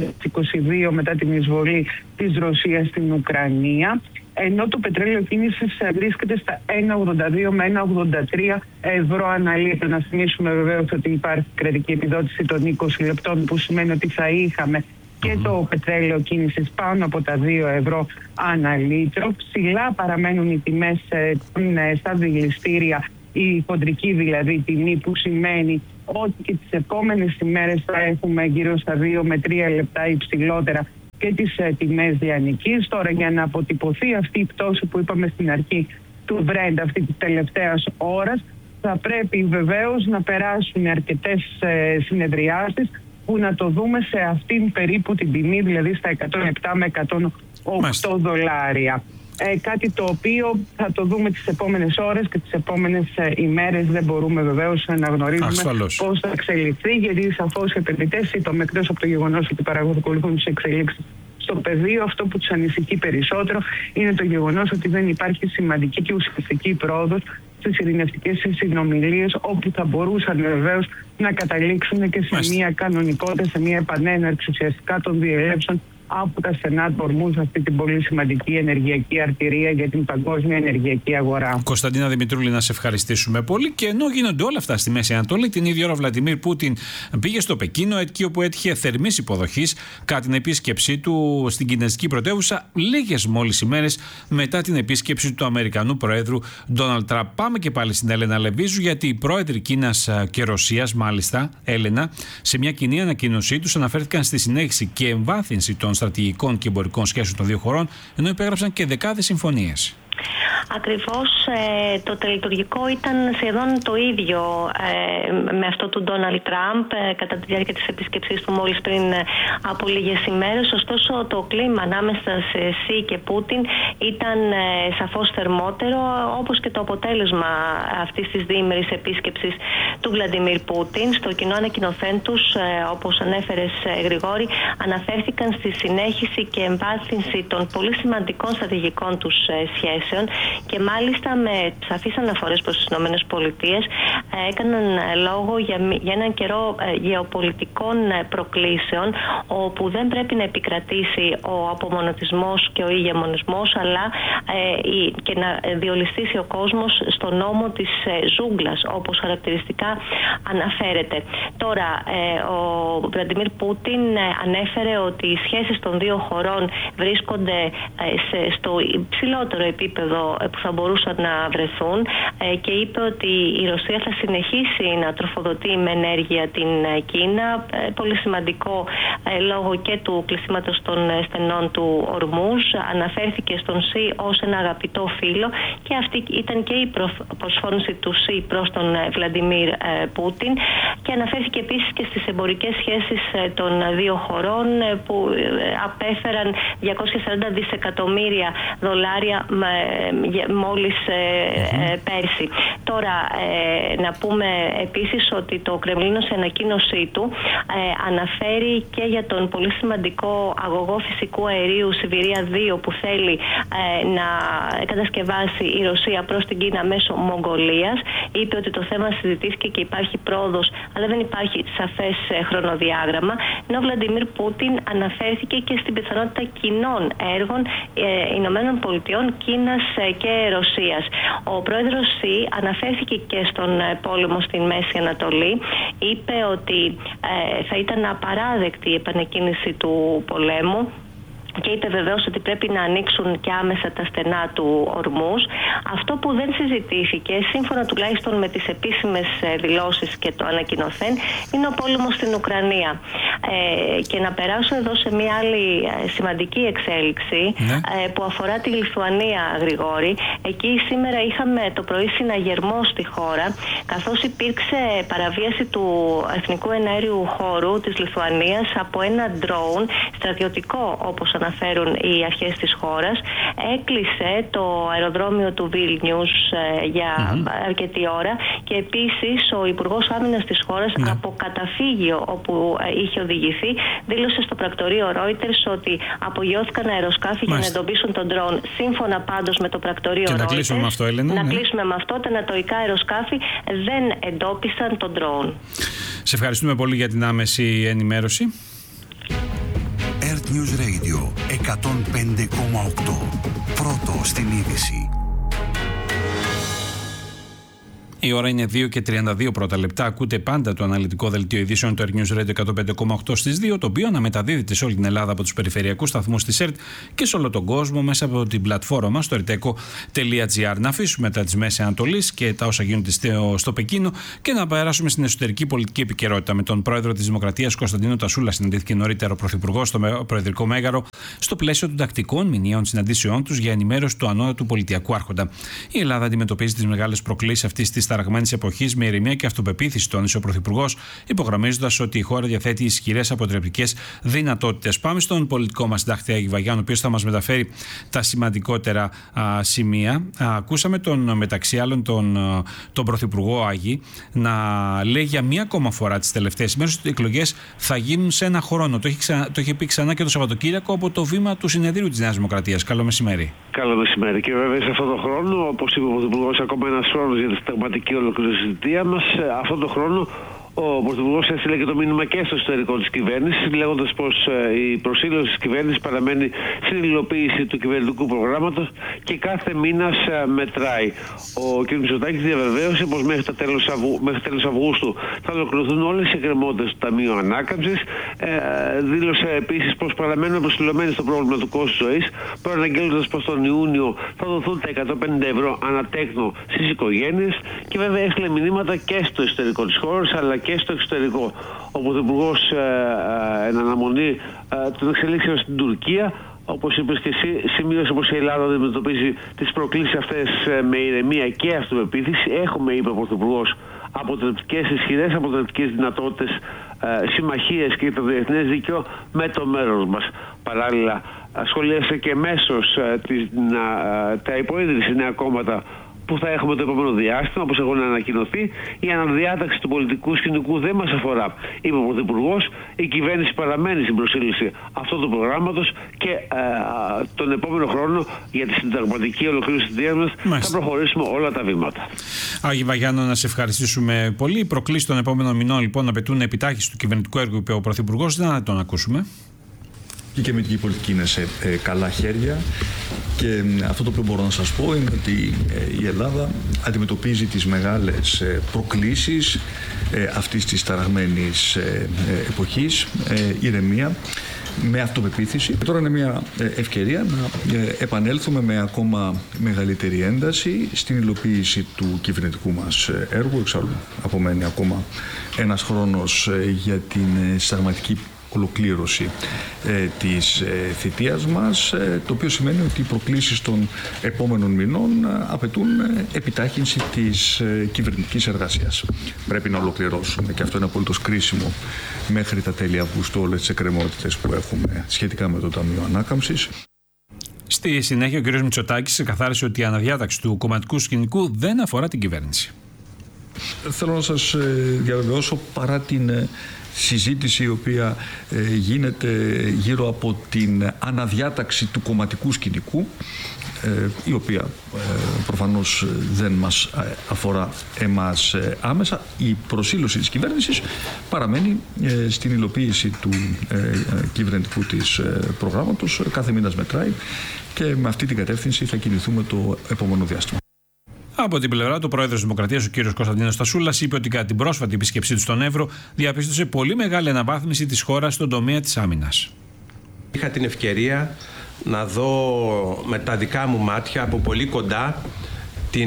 2022 μετά την εισβολή της Ρωσίας στην Ουκρανία. Ενώ το πετρέλαιο κίνησης βρίσκεται στα 1,82 με 1,83 ευρώ ανά λίτρο. Να θυμίσουμε βεβαίως ότι υπάρχει κρατική επιδότηση των 20 λεπτών, που σημαίνει ότι θα είχαμε και το πετρέλαιο κίνησης πάνω από τα 2 ευρώ ανά λίτρο. Ψηλά παραμένουν οι τιμές στα δηληστήρια, η χοντρική δηλαδή τιμή, που σημαίνει ότι και τις επόμενες ημέρες θα έχουμε γύρω στα 2 με 3 λεπτά υψηλότερα και τις τιμές λιανικής. Τώρα, για να αποτυπωθεί αυτή η πτώση που είπαμε στην αρχή του Brent αυτή της τελευταίας ώρας, θα πρέπει βεβαίως να περάσουν αρκετές συνεδριάσεις που να το δούμε σε αυτήν περίπου την τιμή, δηλαδή στα 107 με 108 δολάρια. Κάτι το οποίο θα το δούμε τις επόμενες ώρες και τις επόμενες ημέρες. Δεν μπορούμε βεβαίως να γνωρίζουμε πώς θα εξελιχθεί, γιατί σαφώς οι επενδυτές είπαμε, εκτός από το γεγονός ότι παρακολουθούν τις εξελίξεις στο πεδίο, αυτό που τους ανησυχεί περισσότερο είναι το γεγονός ότι δεν υπάρχει σημαντική και ουσιαστική πρόοδος στις ειρηνευτικές συνομιλίες, όπου θα μπορούσαν βεβαίως να καταλήξουν και σε μια κανονικότητα, σε μια επανέναρξη ουσιαστικά των διελεύσεων από τα στενά του Ορμούζ, αυτή την πολύ σημαντική ενεργειακή αρτηρία για την παγκόσμια ενεργειακή αγορά. Κωνσταντίνα Δημητρούλη, να σε ευχαριστήσουμε πολύ. Και ενώ γίνονται όλα αυτά στη Μέση Ανατολή, την ίδια ώρα ο Βλαντιμίρ Πούτιν πήγε στο Πεκίνο, εκεί όπου έτυχε θερμής υποδοχής κατά την επίσκεψή του στην κινέζικη πρωτεύουσα, λίγες μόλις ημέρες μετά την επίσκεψη του Αμερικανού Προέδρου Ντόναλντ Τραμπ. Πάμε και πάλι στην Έλενα Λεβίζου, γιατί οι πρόεδροι Κίνας και Ρωσίας, μάλιστα, Έλενα, σε μια κοινή ανακοίνωσή τους αναφέρθηκαν στη συνέχιση και εμβάθυνση των στρατηγικών και εμπορικών σχέσεων των δύο χωρών, ενώ υπέγραψαν και δεκάδες συμφωνίες. Ακριβώς, το τελετουργικό ήταν σχεδόν το ίδιο με αυτό του Ντόναλντ Τραμπ κατά τη διάρκεια της επίσκεψής του μόλις πριν από λίγες ημέρες. Ωστόσο, το κλίμα ανάμεσα σε Σι και Πούτιν ήταν σαφώς θερμότερο, όπως και το αποτέλεσμα αυτής της διήμερης επίσκεψης του Βλαντιμίρ Πούτιν. Στο κοινό ανακοινωθέν τους, όπως ανέφερες, Γρηγόρη, αναφέρθηκαν στη συνέχιση και εμβάθυνση των πολύ σημαντικών στρατηγικών τους σχέσεων, και μάλιστα με σαφείς αναφορές προς τις ΗΠΑ έκαναν λόγο για έναν καιρό γεωπολιτικών προκλήσεων, όπου δεν πρέπει να επικρατήσει ο απομονωτισμός και ο ηγεμονισμός, αλλά και να διολυστήσει ο κόσμος στο νόμο της ζούγκλας, όπως χαρακτηριστικά αναφέρεται. Τώρα, ο Βλαντιμίρ Πούτιν ανέφερε ότι οι σχέσεις των δύο χωρών βρίσκονται στο υψηλότερο επίπεδο που θα μπορούσαν να βρεθούν, και είπε ότι η Ρωσία θα συνεχίσει να τροφοδοτεί με ενέργεια την Κίνα, πολύ σημαντικό λόγω και του κλεισίματος των στενών του Ορμούζ. Αναφέρθηκε στον Σι ως ένα αγαπητό φίλο, και αυτή ήταν και η προσφώνηση του Σι προς τον Βλαντιμίρ Πούτιν, και αναφέρθηκε επίσης και στις εμπορικές σχέσεις των δύο χωρών, που απέφεραν 240 δισεκατομμύρια δολάρια μόλις πέρσι. Τώρα, να πούμε επίσης ότι το Κρεμλίνο σε ανακοίνωσή του αναφέρει και για τον πολύ σημαντικό αγωγό φυσικού αερίου Σιβηρία 2 που θέλει να κατασκευάσει η Ρωσία προς την Κίνα μέσω Μογγολίας. Είπε ότι το θέμα συζητήθηκε και υπάρχει πρόοδος, αλλά δεν υπάρχει σαφές χρονοδιάγραμμα. Ενώ ο Βλαντιμίρ Πούτιν αναφέρθηκε και στην πιθανότητα κοινών έργων Ηνωμένων Πολιτειών, Κίνας και Ρωσίας. Ο πρόεδρος Σι αναφέρθηκε και στον πόλεμο στην Μέση Ανατολή. Είπε ότι θα ήταν απαράδεκτη η επανεκκίνηση του πολέμου, και είπε βεβαίως ότι πρέπει να ανοίξουν και άμεσα τα στενά του Ορμούζ. Αυτό που δεν συζητήθηκε, σύμφωνα τουλάχιστον με τις επίσημες δηλώσεις και το ανακοινωθέν, είναι ο πόλεμος στην Ουκρανία. Και να περάσω εδώ σε μια άλλη σημαντική εξέλιξη που αφορά τη Λιθουανία, Γρηγόρη. Εκεί σήμερα είχαμε το πρωί συναγερμό στη χώρα, καθώς υπήρξε παραβίαση του εθνικού εναέριου χώρου της Λιθουανίας από ένα ντρόουν στρατιωτικό, όπως αναφέρουν οι αρχές της χώρας. Έκλεισε το αεροδρόμιο του Βίλνιους για αρκετή ώρα και επίσης ο Υπουργός Άμυνας της χώρας από καταφύγιο όπου είχε οδηγηθεί δήλωσε στο πρακτορείο Reuters ότι απογειώθηκαν αεροσκάφη για να εντοπίσουν τον ντρόουν. Σύμφωνα πάντως με το πρακτορείο Reuters, να κλείσουμε με αυτό, Έλενα. Κλείσουμε με αυτό, τα ανατοϊκά αεροσκάφη δεν εντόπισαν τον ντρόουν. Σε ευχαριστούμε πολύ για την άμεση ενημέρωση. Earth News Radio 105,8. Πρώτο στην είδηση. Η ώρα είναι 2 και 32 πρώτα λεπτά. Ακούτε πάντα το αναλυτικό δελτίο ειδήσεων του Earth News Radio 105,8 στις 2, το οποίο αναμεταδίδεται σε όλη την Ελλάδα από τους περιφερειακούς σταθμούς της ΕΡΤ και σε όλο τον κόσμο μέσα από την πλατφόρμα μας στο erteco.gr. Να αφήσουμε τα της Μέσης Ανατολής και τα όσα γίνονται στο Πεκίνο και να περάσουμε στην εσωτερική πολιτική επικαιρότητα. Με τον πρόεδρο της Δημοκρατίας Κωνσταντίνο Τασούλα συναντήθηκε νωρίτερα ο πρωθυπουργός στο Προεδρικό Μέγαρο στο πλαίσιο των τακτικών μηνιαίων συναντήσεών τους για ενημέρωση του ανώτατου πολιτιακού άρχοντα. Η Ελλάδα αντιμετωπίζει τις μεγάλες προκλήσεις αυτής της ταραγμένης εποχής με ηρεμία και αυτοπεποίθηση, τόνισε ο Πρωθυπουργός, υπογραμμίζοντας ότι η χώρα διαθέτει ισχυρές αποτρεπτικές δυνατότητες. Πάμε στον πολιτικό μας συντάκτη Άγη Βαγιάννου, ο οποίος θα μας μεταφέρει τα σημαντικότερα σημεία. Ακούσαμε μεταξύ άλλων τον Πρωθυπουργό Άγη να λέει για μία ακόμα φορά τις τελευταίες ημέρες ότι οι εκλογές θα γίνουν σε ένα χρόνο. Το είχε πει ξανά και το Σαββατοκύριακο από το βήμα του Συνεδρίου της Νέας Δημοκρατίας. Καλό μεσημέρι. Καλό μεσημέρι. Και βέβαια σε αυτόν τον χρόνο, όπως είπε ο Πρωθυπουργός, ακόμα ένας χρόνος για τη συνταγματική ολοκλήρωση της θητείας μας. Αυτόν τον χρόνο ο Πρωθυπουργός έστειλε και το μήνυμα και στο εσωτερικό της κυβέρνησης, λέγοντας πως η προσήλωση της κυβέρνησης παραμένει στην υλοποίηση του κυβερνητικού προγράμματος και κάθε μήνας μετράει. Ο κ. Μητσοτάκης διαβεβαίωσε πως μέχρι τέλος Αυγούστου θα ολοκληρωθούν όλες οι εκκρεμότητες του Ταμείου Ανάκαμψης. Δήλωσε επίσης πως παραμένουν προσιλωμένοι στο πρόβλημα του κόστους ζωής, προαναγγέλλοντας πως τον Ιούνιο θα δοθούν τα 150 ευρώ ανατέκνο στις οικογένειες και βέβαια έστειλε μηνύματα και στο εσωτερικό της χώρας αλλά και στο εξωτερικό. Ο Πρωθυπουργός εν αναμονή των εξελίξεων στην Τουρκία, όπως είπες και εσύ, σημείωσε πως η Ελλάδα αντιμετωπίζει τις προκλήσεις αυτές με ηρεμία και αυτοπεποίθηση. Έχουμε, είπε ο Πρωθυπουργός, ισχυρές αποτρεπτικές δυνατότητες, συμμαχίες και το διεθνές δίκαιο με το μέρος μας. Παράλληλα, σχολίασε και μέσως τα υποίδρυση νέα κόμματα που θα έχουμε το επόμενο διάστημα, όπως έχουν ανακοινωθεί. Η αναδιάταξη του πολιτικού σκηνικού δεν μας αφορά, είπε ο Πρωθυπουργός. Η κυβέρνηση παραμένει στην προσήλωση αυτού του προγράμματος και τον επόμενο χρόνο για τη συνταγματική ολοκλήρωση της θητείας μας θα προχωρήσουμε όλα τα βήματα. Άγη Βαγιάννου, να σε ευχαριστήσουμε πολύ. Οι προκλήσεις των επόμενων μηνών λοιπόν απαιτούν επιτάχυνση του κυβερνητικού έργου, είπε ο Πρωθυπουργός. Να τον ακούσουμε. Η κυβερνητική πολιτική είναι σε καλά χέρια και αυτό το οποίο μπορώ να σας πω είναι ότι η Ελλάδα αντιμετωπίζει τις μεγάλες προκλήσεις αυτής της ταραγμένης εποχής, ηρεμία, με αυτοπεποίθηση. Τώρα είναι μια ευκαιρία να επανέλθουμε με ακόμα μεγαλύτερη ένταση στην υλοποίηση του κυβερνητικού μας έργου. Εξάλλου απομένει ακόμα ένας χρόνος για την συνταγματική ολοκλήρωση της θητείας μας, το οποίο σημαίνει ότι οι προκλήσεις των επόμενων μηνών απαιτούν επιτάχυνση της κυβερνητικής εργασίας. Πρέπει να ολοκληρώσουμε, και αυτό είναι απολύτως κρίσιμο, μέχρι τα τέλη Αυγούστου όλες τις εκκρεμότητες που έχουμε σχετικά με το Ταμείο Ανάκαμψης. Στη συνέχεια ο κ. Μητσοτάκης ξεκαθάρισε ότι η αναδιάταξη του κομματικού σκηνικού δεν αφορά την κυβέρνηση. Θέλω να σας διαβεβαιώσω, παρά την συζήτηση η οποία γίνεται γύρω από την αναδιάταξη του κομματικού σκηνικού, η οποία προφανώς δεν μας αφορά εμάς άμεσα, η προσήλωση της κυβέρνησης παραμένει στην υλοποίηση του κυβερνητικού της προγράμματος. Κάθε μήνας μετράει και με αυτή την κατεύθυνση θα κινηθούμε το επόμενο διάστημα. Από την πλευρά του, ο πρόεδρος της Δημοκρατίας, ο κ. Κωνσταντίνος Τασούλας, είπε ότι κατά την πρόσφατη επίσκεψή του στον Εύρο διαπίστωσε πολύ μεγάλη αναβάθμιση της χώρας στον τομέα της άμυνας. Είχα την ευκαιρία να δω με τα δικά μου μάτια από πολύ κοντά την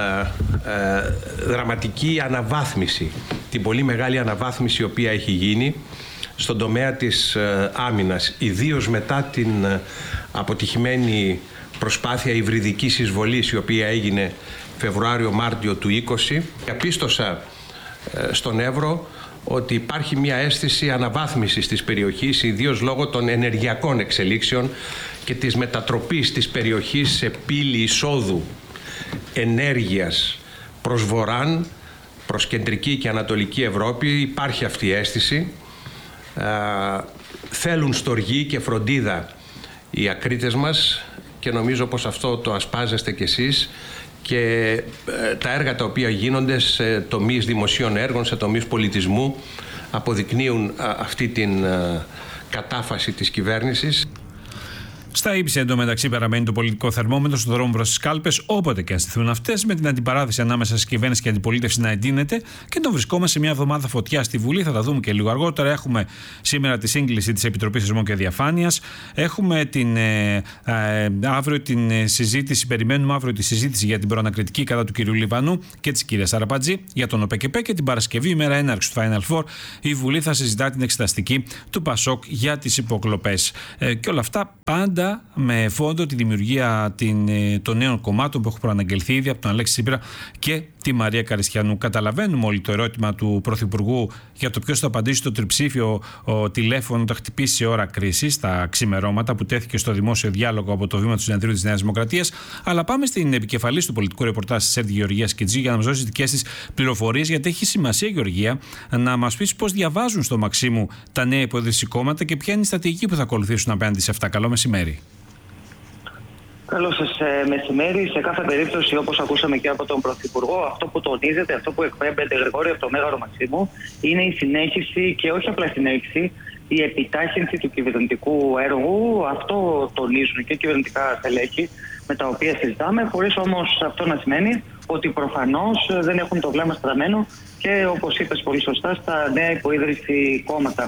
δραματική αναβάθμιση, την πολύ μεγάλη αναβάθμιση η οποία έχει γίνει στον τομέα της άμυνας, ιδίως μετά την αποτυχημένη προσπάθεια υβριδικής εισβολής η οποία έγινε Φεβρουάριο-Μάρτιο του 2020. Διαπίστωσα στον Εύρο ότι υπάρχει μια αίσθηση αναβάθμισης της περιοχής, ιδίως λόγω των ενεργειακών εξελίξεων και της μετατροπής της περιοχής σε πύλη εισόδου ενέργειας προς βορράν, προς κεντρική και ανατολική Ευρώπη. Υπάρχει αυτή η αίσθηση. Θέλουν στοργή και φροντίδα οι ακρίτες μας και νομίζω πως αυτό το ασπάζεστε κι εσείς, και τα έργα τα οποία γίνονται σε τομείς δημοσίων έργων, σε τομείς πολιτισμού, αποδεικνύουν αυτή την κατάφαση της κυβέρνησης. Στα ύψη εντωμεταξύ παραμένει το πολιτικό θερμόμετρο στον δρόμο προς τις κάλπες, όποτε και αν στηθούν αυτές, με την αντιπαράθεση ανάμεσα στις κυβέρνηση και αντιπολίτευση να εντείνεται, και τον βρισκόμαστε σε μια εβδομάδα φωτιά στη Βουλή. Θα τα δούμε και λίγο αργότερα. Έχουμε σήμερα τη σύγκληση της Επιτροπής Θεσμών και Διαφάνειας. Έχουμε αύριο την συζήτηση, περιμένουμε αύριο τη συζήτηση για την προανακριτική κατά του κ. Λιβανού και της κυρίας Αραπατζή για τον ΟΠΕΚΕΠΕ, και την Παρασκευή, ημέρα έναρξη του Final Four, η Βουλή θα συζητά την εξεταστική του Πασόκ για τις υποκλοπές. Και όλα αυτά πάντα με φόντο τη δημιουργία των νέων κομμάτων που έχουν προαναγγελθεί ήδη από τον Αλέξη Τσίπρα και τη Μαρία Καριστιανού. Καταλαβαίνουμε όλοι το ερώτημα του Πρωθυπουργού για το ποιος θα απαντήσει στο τριψήφιο τηλέφωνο όταν χτυπήσει σε ώρα κρίσης, τα ξημερώματα, που τέθηκε στο δημόσιο διάλογο από το βήμα του Συνεδρίου της Νέας Δημοκρατίας. Αλλά πάμε στην επικεφαλής του πολιτικού ρεπορτάζ της ΕΡΤ, Γεωργία Σκιτζή, για να μας δώσει δικές της πληροφορίες, γιατί έχει σημασία, Γεωργία, να μας πεις πώς διαβάζουν στο Μαξίμου τα νέα υποδείξη κόμματα και ποια είναι η στρατηγική που θα ακολουθήσουν απέναντι σε αυτά. Καλό μεσημέρι. Καλό σας μεσημέρι. Σε κάθε περίπτωση, όπως ακούσαμε και από τον Πρωθυπουργό, αυτό που τονίζεται, αυτό που εκπέμπεται, Γρηγόρη, από το Μέγαρο Μαξίμου, είναι η συνέχιση, και όχι απλά συνέχιση, η επιτάχυνση του κυβερνητικού έργου. Αυτό τονίζουν και κυβερνητικά στελέχη με τα οποία συζητάμε, χωρίς όμως αυτό να σημαίνει ότι προφανώς δεν έχουν το βλέμμα στραμμένο και, όπως είπες πολύ σωστά, στα νέα υποίδρυση κόμματα.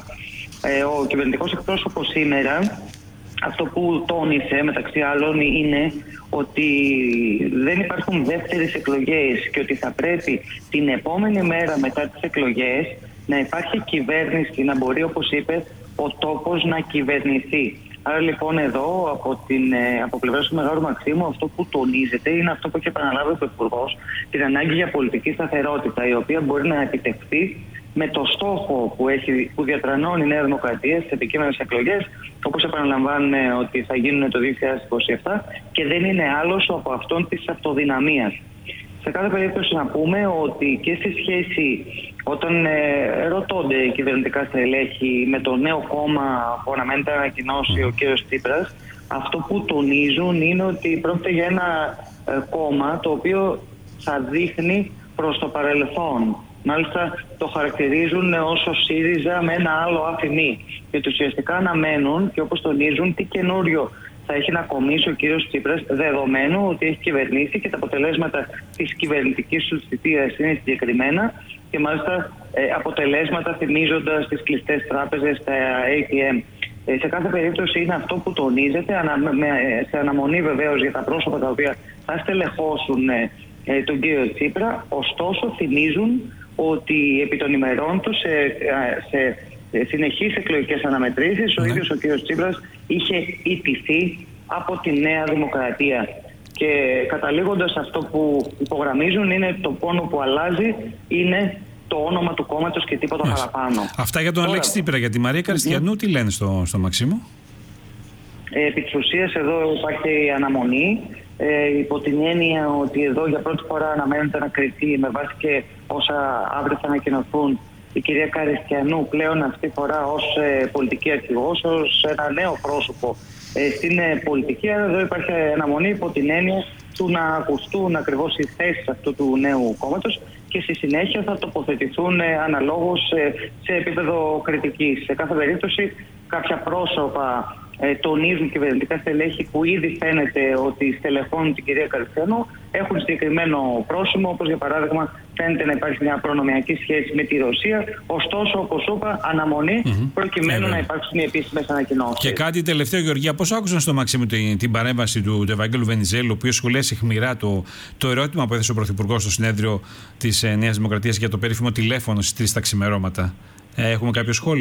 Ο κυβερνητικός εκπρόσωπος σήμερα, αυτό που τόνισε μεταξύ άλλων, είναι ότι δεν υπάρχουν δεύτερες εκλογές και ότι θα πρέπει την επόμενη μέρα μετά τις εκλογές να υπάρχει κυβέρνηση, να μπορεί, όπως είπε, ο τόπος να κυβερνηθεί. Άρα λοιπόν εδώ από πλευράς του Μεγάλου Μαξίμου αυτό που τονίζεται είναι αυτό που έχει επαναλάβει ο Υπουργός, την ανάγκη για πολιτική σταθερότητα, η οποία μπορεί να επιτευχθεί με το στόχο που διατρανώνει η Νέα Δημοκρατία στις επικείμενες εκλογές, όπως επαναλαμβάνουν ότι θα γίνουν το 2027, και δεν είναι άλλος από αυτόν της αυτοδυναμίας. Σε κάθε περίπτωση να πούμε ότι και στη σχέση όταν ρωτώνται οι κυβερνητικά στελέχη με το νέο κόμμα που αναμένεται να ανακοινώσει ο κ. Τσίπρας, αυτό που τονίζουν είναι ότι πρόκειται για ένα κόμμα το οποίο θα δείχνει προς το παρελθόν. Μάλιστα το χαρακτηρίζουν ως ΣΥΡΙΖΑ με ένα άλλο αφημί. Και ουσιαστικά αναμένουν και, όπως τονίζουν, τι καινούριο θα έχει να κομίσει ο κύριος Τσίπρας, δεδομένου ότι έχει κυβερνήσει και τα αποτελέσματα της κυβερνητικής του θητείας είναι συγκεκριμένα, και μάλιστα αποτελέσματα θυμίζοντας τις κλειστές τράπεζες, τα ATM. Σε κάθε περίπτωση είναι αυτό που τονίζεται, σε αναμονή βεβαίως για τα πρόσωπα τα οποία θα στελεχώσουν τον κύριο Τσίπρα. Ωστόσο θυμίζουν ότι επί των ημερών του σε συνεχείς εκλογικές αναμετρήσεις ο ίδιος ο κύριος Τσίπρας είχε ιτηθεί από τη Νέα Δημοκρατία. Και καταλήγοντας, αυτό που υπογραμμίζουν είναι το πόνο που αλλάζει είναι το όνομα του κόμματος και τίποτα παραπάνω. Αυτά για τον Αλέξη Τσίπρα. Για τη Μαρία Καριστιανού τι λένε στο Μαξίμου? Επί της ουσίας εδώ υπάρχει αναμονή, υπό την έννοια ότι εδώ για πρώτη φορά αναμένεται να κριθεί, με βάση και όσα αύριο θα ανακοινωθούν, η κυρία Καριστιανού πλέον αυτή τη φορά ως πολιτική αρχηγός, ως ένα νέο πρόσωπο στην πολιτική. Άρα εδώ υπάρχει αναμονή υπό την έννοια του να ακουστούν ακριβώς οι θέσεις αυτού του νέου κόμματος και στη συνέχεια θα τοποθετηθούν αναλόγως σε επίπεδο κριτικής. Σε κάθε περίπτωση κάποια πρόσωπα τονίζουν κυβερνητικά στελέχη που ήδη φαίνεται ότι στελεχώνουν την κυρία Καριστιανού, έχουν συγκεκριμένο πρόσημο, όπως για παράδειγμα φαίνεται να υπάρχει μια προνομιακή σχέση με τη Ρωσία. Ωστόσο, όπως είπα, αναμονή προκειμένου να υπάρξουν οι επίσημες ανακοινώσεις. Και κάτι τελευταίο, Γεωργία, πώς άκουσαν στο Μαξίμου την παρέμβαση του Ευαγγέλου Βενιζέλου, ο οποίος σχολίασε αιχμηρά το ερώτημα που έθεσε ο Πρωθυπουργός στο συνέδριο της Νέας Δημοκρατίας για το περίφημο τηλέφωνο στις 3 τα ξημερώματα? Έχουμε κάποιο σχόλιο?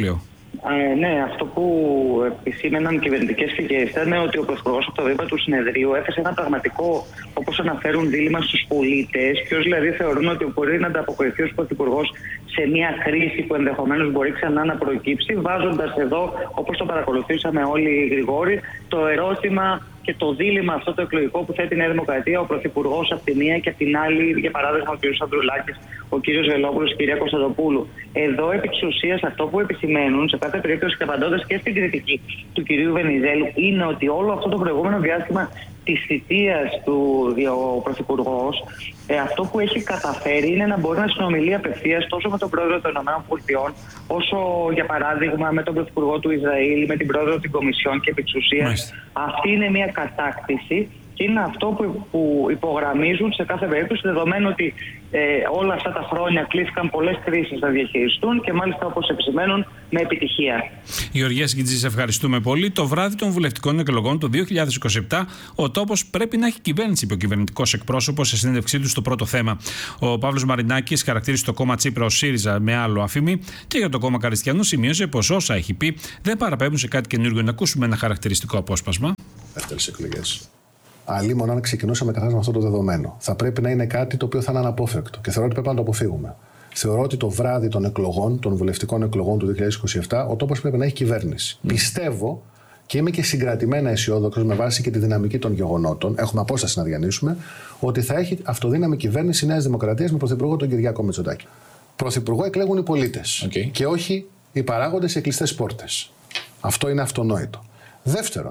Ναι, αυτό που επισήμεναν κυβερνητικές πηγές ήταν ότι ο Πρωθυπουργός από το βήμα του συνεδρίου έθεσε ένα πραγματικό, όπως αναφέρουν, δίλημμα στους πολίτες. Ποιος δηλαδή θεωρούν ότι μπορεί να ανταποκριθεί ως Πρωθυπουργός σε μια κρίση που ενδεχομένως μπορεί ξανά να προκύψει, βάζοντας εδώ, όπως το παρακολουθήσαμε όλοι, Γρηγόρη, το ερώτημα και το δίλημμα αυτό το εκλογικό που θέτει η Νέα Δημοκρατία, ο Πρωθυπουργός από τη μία και από την άλλη, για παράδειγμα, ο κ. Ανδρουλάκης, ο κ. Βελόπουλος, η κυρία Κωνσταντοπούλου. Εδώ, επί της ουσίας, αυτό που επισημαίνουν, σε κάθε περίπτωση και απαντώντας και στην κριτική του κ. Βενιζέλου, είναι ότι όλο αυτό το προηγούμενο διάστημα της θητείας του ο Πρωθυπουργός, αυτό που έχει καταφέρει είναι να μπορεί να συνομιλεί απευθείας τόσο με τον πρόεδρο των ΗΠΑ, όσο για παράδειγμα με τον Πρωθυπουργό του Ισραήλ, με την πρόεδρο της Κομισιόν, και επί της ουσίας αυτή είναι μια κατάκτηση. Και είναι αυτό που υπογραμμίζουν σε κάθε περίπτωση, δεδομένου ότι όλα αυτά τα χρόνια κλήθηκαν πολλές κρίσεις να διαχειριστούν και μάλιστα, όπως επισημαίνουν, με επιτυχία. Γεωργία Σκιτζή, σε ευχαριστούμε πολύ. Το βράδυ των βουλευτικών εκλογών το 2027, ο τόπος πρέπει να έχει κυβέρνηση, είπε ο κυβερνητικός εκπρόσωπος σε συνέντευξή του στο πρώτο θέμα. Ο Παύλος Μαρινάκης χαρακτήρισε το κόμμα Τσίπρα ως ΣΥΡΙΖΑ με άλλο αφημί και για το κόμμα Καριστιανού σημείωσε πως όσα έχει πει δεν παραπέμπουν σε κάτι καινούργιο. Να ακούσουμε ένα χαρακτηριστικό απόσπασμα. Δεύτερες εκλογές. Αλλήμον αν ξεκινούσαμε καθώς με αυτό το δεδομένο. Θα πρέπει να είναι κάτι το οποίο θα είναι αναπόφευκτο και θεωρώ ότι πρέπει να το αποφύγουμε. Θεωρώ ότι το βράδυ των εκλογών, των βουλευτικών εκλογών του 2027, ο τόπος πρέπει να έχει κυβέρνηση. Πιστεύω και είμαι και συγκρατημένα αισιόδοξος με βάση και τη δυναμική των γεγονότων, έχουμε απόσταση να διανύσουμε, ότι θα έχει αυτοδύναμη κυβέρνηση Νέας Δημοκρατίας με πρωθυπουργό τον Κυριάκο Μητσοτάκη. Πρωθυπουργό εκλέγουν οι πολίτες και όχι οι παράγοντες σε κλειστές πόρτες. Αυτό είναι αυτονόητο. Δεύτερον,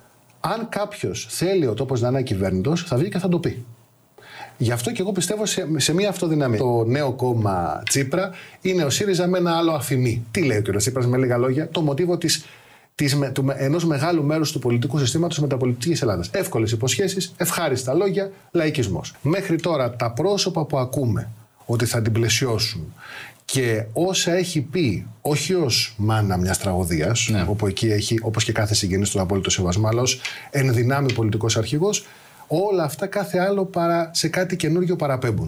αν κάποιος θέλει ο τόπος να είναι ακυβέρνητος, θα βγει και θα το πει. Γι' αυτό και εγώ πιστεύω σε μια αυτοδυναμία. Το νέο κόμμα Τσίπρα είναι ο ΣΥΡΙΖΑ με ένα άλλο αφημί. Τι λέει ο κ. Τσίπρας με λίγα λόγια? Το μοτίβο ενός μεγάλου μέρους του πολιτικού συστήματος μεταπολιτικής Ελλάδας. Εύκολες υποσχέσεις, ευχάριστα λόγια, λαϊκισμός. Μέχρι τώρα τα πρόσωπα που ακούμε ότι θα την πλαισιώσουν και όσα έχει πει, όχι ως μάνα μιας τραγωδίας, όπου εκεί έχει, όπως και κάθε συγγενής, τον απόλυτο σεβασμό, αλλά ως ενδυνάμει πολιτικός αρχηγός, όλα αυτά κάθε άλλο παρά σε κάτι καινούργιο παραπέμπουν.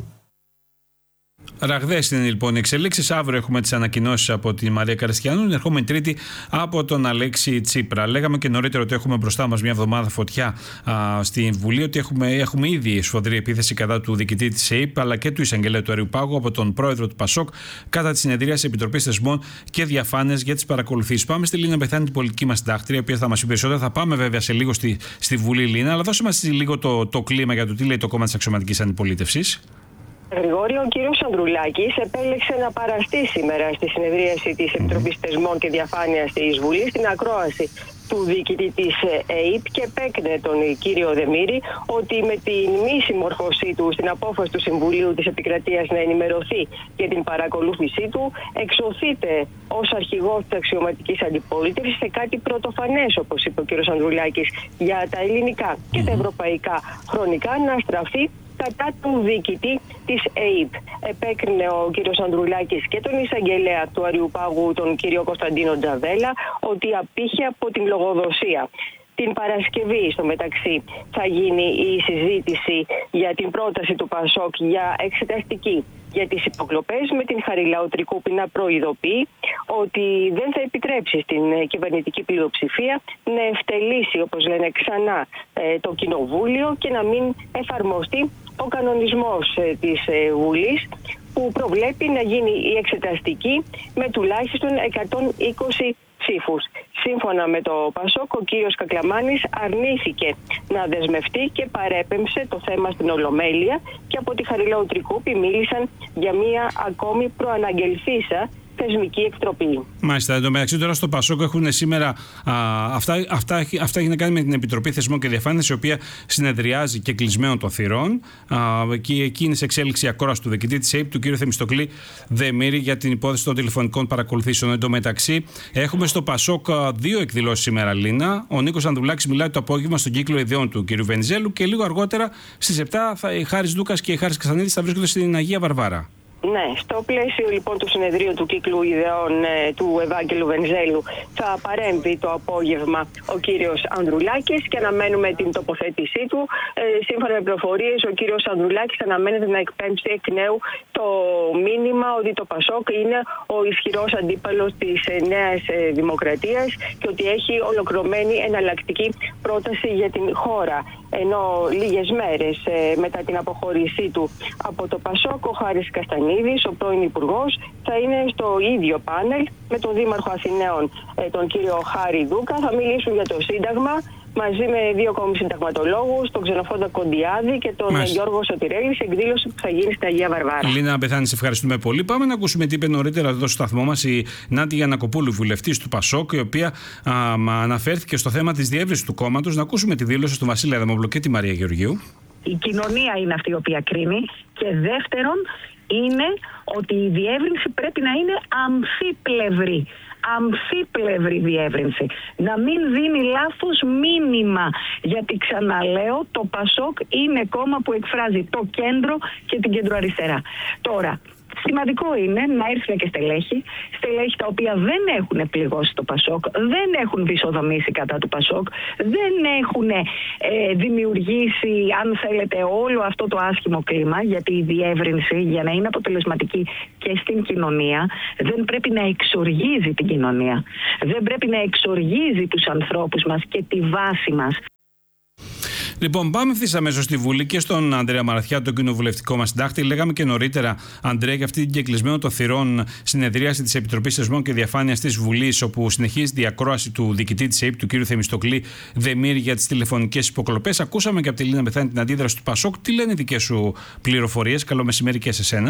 Ραγδαίες είναι λοιπόν οι εξελίξεις. Αύριο έχουμε τις ανακοινώσεις από τη Μαρία Καριστιανού, την ερχόμενη Τρίτη από τον Αλέξη Τσίπρα. Λέγαμε και νωρίτερα ότι έχουμε μπροστά μας μια εβδομάδα φωτιά στη Βουλή, ότι έχουμε ήδη σφοδρή επίθεση κατά του διοικητή της ΕΕΠ αλλά και του εισαγγελέα του Αριού Πάγου από τον πρόεδρο του ΠΑΣΟΚ κατά τη συνεδρίαση Επιτροπής Θεσμών και Διαφάνειας για τις παρακολουθήσεις. Πάμε στη Λίνα Μπεθάνη, την πολιτική μας συντάκτρια, η οποία θα μας πει περισσότερα. Θα πάμε βέβαια σε λίγο στη Βουλή, Λίνα, αλλά δώσε μας λίγο το κλίμα για το τι λέει το κόμμα της αξιωματικής αντιπολίτευσης. Γρηγόρη, ο κύριος Ανδρουλάκης επέλεξε να παραστεί σήμερα στη συνεδρίαση της Επιτροπής Θεσμών και Διαφάνειας της Βουλής στην ακρόαση του διοικητή της ΕΕΠ και επέκρινε τον κύριο Δεμήρη ότι με την μη συμμόρφωσή του στην απόφαση του Συμβουλίου της Επικρατείας να ενημερωθεί για την παρακολούθησή του, εξωθείται ως αρχηγός της αξιωματικής αντιπολίτευσης σε κάτι πρωτοφανές, όπως είπε ο κύριος Ανδρουλάκης, για τα ελληνικά και τα ευρωπαϊκά χρονικά να στραφεί κατά του διοικητή της ΕΕΠ. Επέκρινε ο κύριος Ανδρουλάκης και τον εισαγγελέα του Αριού Πάγου, τον κύριο Κωνσταντίνο Τζαβέλα, ότι απήχε από την λογοδοσία. Την Παρασκευή, στο μεταξύ, θα γίνει η συζήτηση για την πρόταση του ΠΑΣΟΚ για εξεταστική για τις υποκλοπές, με την Χαριλαοτρικούπη να προειδοποιεί ότι δεν θα επιτρέψει στην κυβερνητική πλειοψηφία να ευτελίσει, όπως λένε, ξανά το Κοινοβούλιο και να μην εφαρμοστεί ο κανονισμός της Βουλής που προβλέπει να γίνει η εξεταστική με τουλάχιστον 120 ψήφους. Σύμφωνα με το ΠΑΣΟΚ, ο κύριος Κακλαμάνης αρνήθηκε να δεσμευτεί και παρέπεμψε το θέμα στην Ολομέλεια και από τη Χαριλαοτρικούπη μίλησαν για μία ακόμη προαναγγελθήσα θεσμική εκτροπή. Μάλιστα. Εν τω μεταξύ, τώρα στο ΠΑΣΟΚ έχουν σήμερα. Αυτά έχει να κάνει με την Επιτροπή Θεσμών και Διαφάνειας, η οποία συνεδριάζει και κλεισμένων των θυρών. Και εκεί είναι σε εξέλιξη η ακρόαση του διοικητή της ΕΕΠ, του κ. Θεμιστοκλή Δεμήρη, για την υπόθεση των τηλεφωνικών παρακολουθήσεων. Εν τω μεταξύ, έχουμε στο ΠΑΣΟΚ δύο εκδηλώσεις σήμερα, Λίνα. Ο Νίκος Ανδρουλάκης μιλάει το απόγευμα στον κύκλο ιδεών του κ. Βενιζέλου και λίγο αργότερα στις 7 η Χάρης Δούκας και η Χάρης Καστανίδης θα βρίσκονται στην Αγία Βαρβάρα. Ναι, στο πλαίσιο λοιπόν του συνεδρίου του κύκλου ιδεών του Ευάγγελου Βενιζέλου θα παρέμβει το απόγευμα ο κύριος Ανδρουλάκης και αναμένουμε την τοποθέτησή του. Σύμφωνα με πληροφορίες, ο κύριος Ανδρουλάκης αναμένεται να εκπέμψει εκ νέου το μήνυμα ότι το ΠΑΣΟΚ είναι ο ισχυρός αντίπαλος της Νέας Δημοκρατίας και ότι έχει ολοκληρωμένη εναλλακτική πρόταση για την χώρα. Ενώ λίγες μέρες μετά την αποχώρησή του από το ΠΑΣΟΚ, ο Χάρης Καστανίδης, ο πρώην Υπουργός, θα είναι στο ίδιο πάνελ με τον Δήμαρχο Αθηναίων, τον κύριο Χάρη Δούκα. Θα μιλήσουν για το Σύνταγμα μαζί με δύο ακόμη συνταγματολόγους, τον Ξενοφόντα Κοντιάδη και τον Γιώργο Σωτηρέλη, σε εκδήλωση που θα γίνει στην Αγία Βαρβάρα. Λίνα Μπεθάνη, σε ευχαριστούμε πολύ. Πάμε να ακούσουμε τι είπε νωρίτερα εδώ στο σταθμό μας η Νάντι Γιαννακοπούλου, βουλευτής του ΠΑΣΟΚ, η οποία αναφέρθηκε στο θέμα της διεύρυνσης του κόμματος. Να ακούσουμε τη δήλωση του Βασίλη Αδαμόπουλου και τη Μαρία Γεωργίου. Η κοινωνία είναι αυτή η οποία κρίνει. Και δεύτερον, είναι ότι η διεύρυνση πρέπει να είναι αμφίπλευρη. Αμφίπλευρη διεύρυνση. Να μην δίνει λάθος μήνυμα. Γιατί ξαναλέω, το ΠΑΣΟΚ είναι κόμμα που εκφράζει το κέντρο και την κεντροαριστερά. Τώρα, σημαντικό είναι να έρθουν και στελέχη τα οποία δεν έχουν πληγώσει το ΠΑΣΟΚ, δεν έχουν βυσοδομήσει κατά του ΠΑΣΟΚ, δεν έχουν δημιουργήσει, αν θέλετε, όλο αυτό το άσχημο κλίμα, γιατί η διεύρυνση, για να είναι αποτελεσματική και στην κοινωνία, δεν πρέπει να εξοργίζει την κοινωνία. Δεν πρέπει να εξοργίζει τους ανθρώπους μας και τη βάση μας. Λοιπόν, πάμε ευθύς αμέσως στη Βουλή και στον Ανδρέα Μαραθιά, τον κοινοβουλευτικό μας συντάκτη. Λέγαμε και νωρίτερα, Ανδρέα, για αυτή την κεκλεισμένο των θυρών συνεδρίαση της Επιτροπής Θεσμών και Διαφάνειας της Βουλής, όπου συνεχίζεται η ακρόαση του διοικητή της ΕΕΠ, του κ. Θεμιστοκλή Δεμήρη, για τις τηλεφωνικές υποκλοπές. Ακούσαμε και από τη Λίνα Μπεθάνη την αντίδραση του ΠΑΣΟΚ. Τι λένε οι δικές σου πληροφορίες? Καλό μεσημέρι και σε σένα.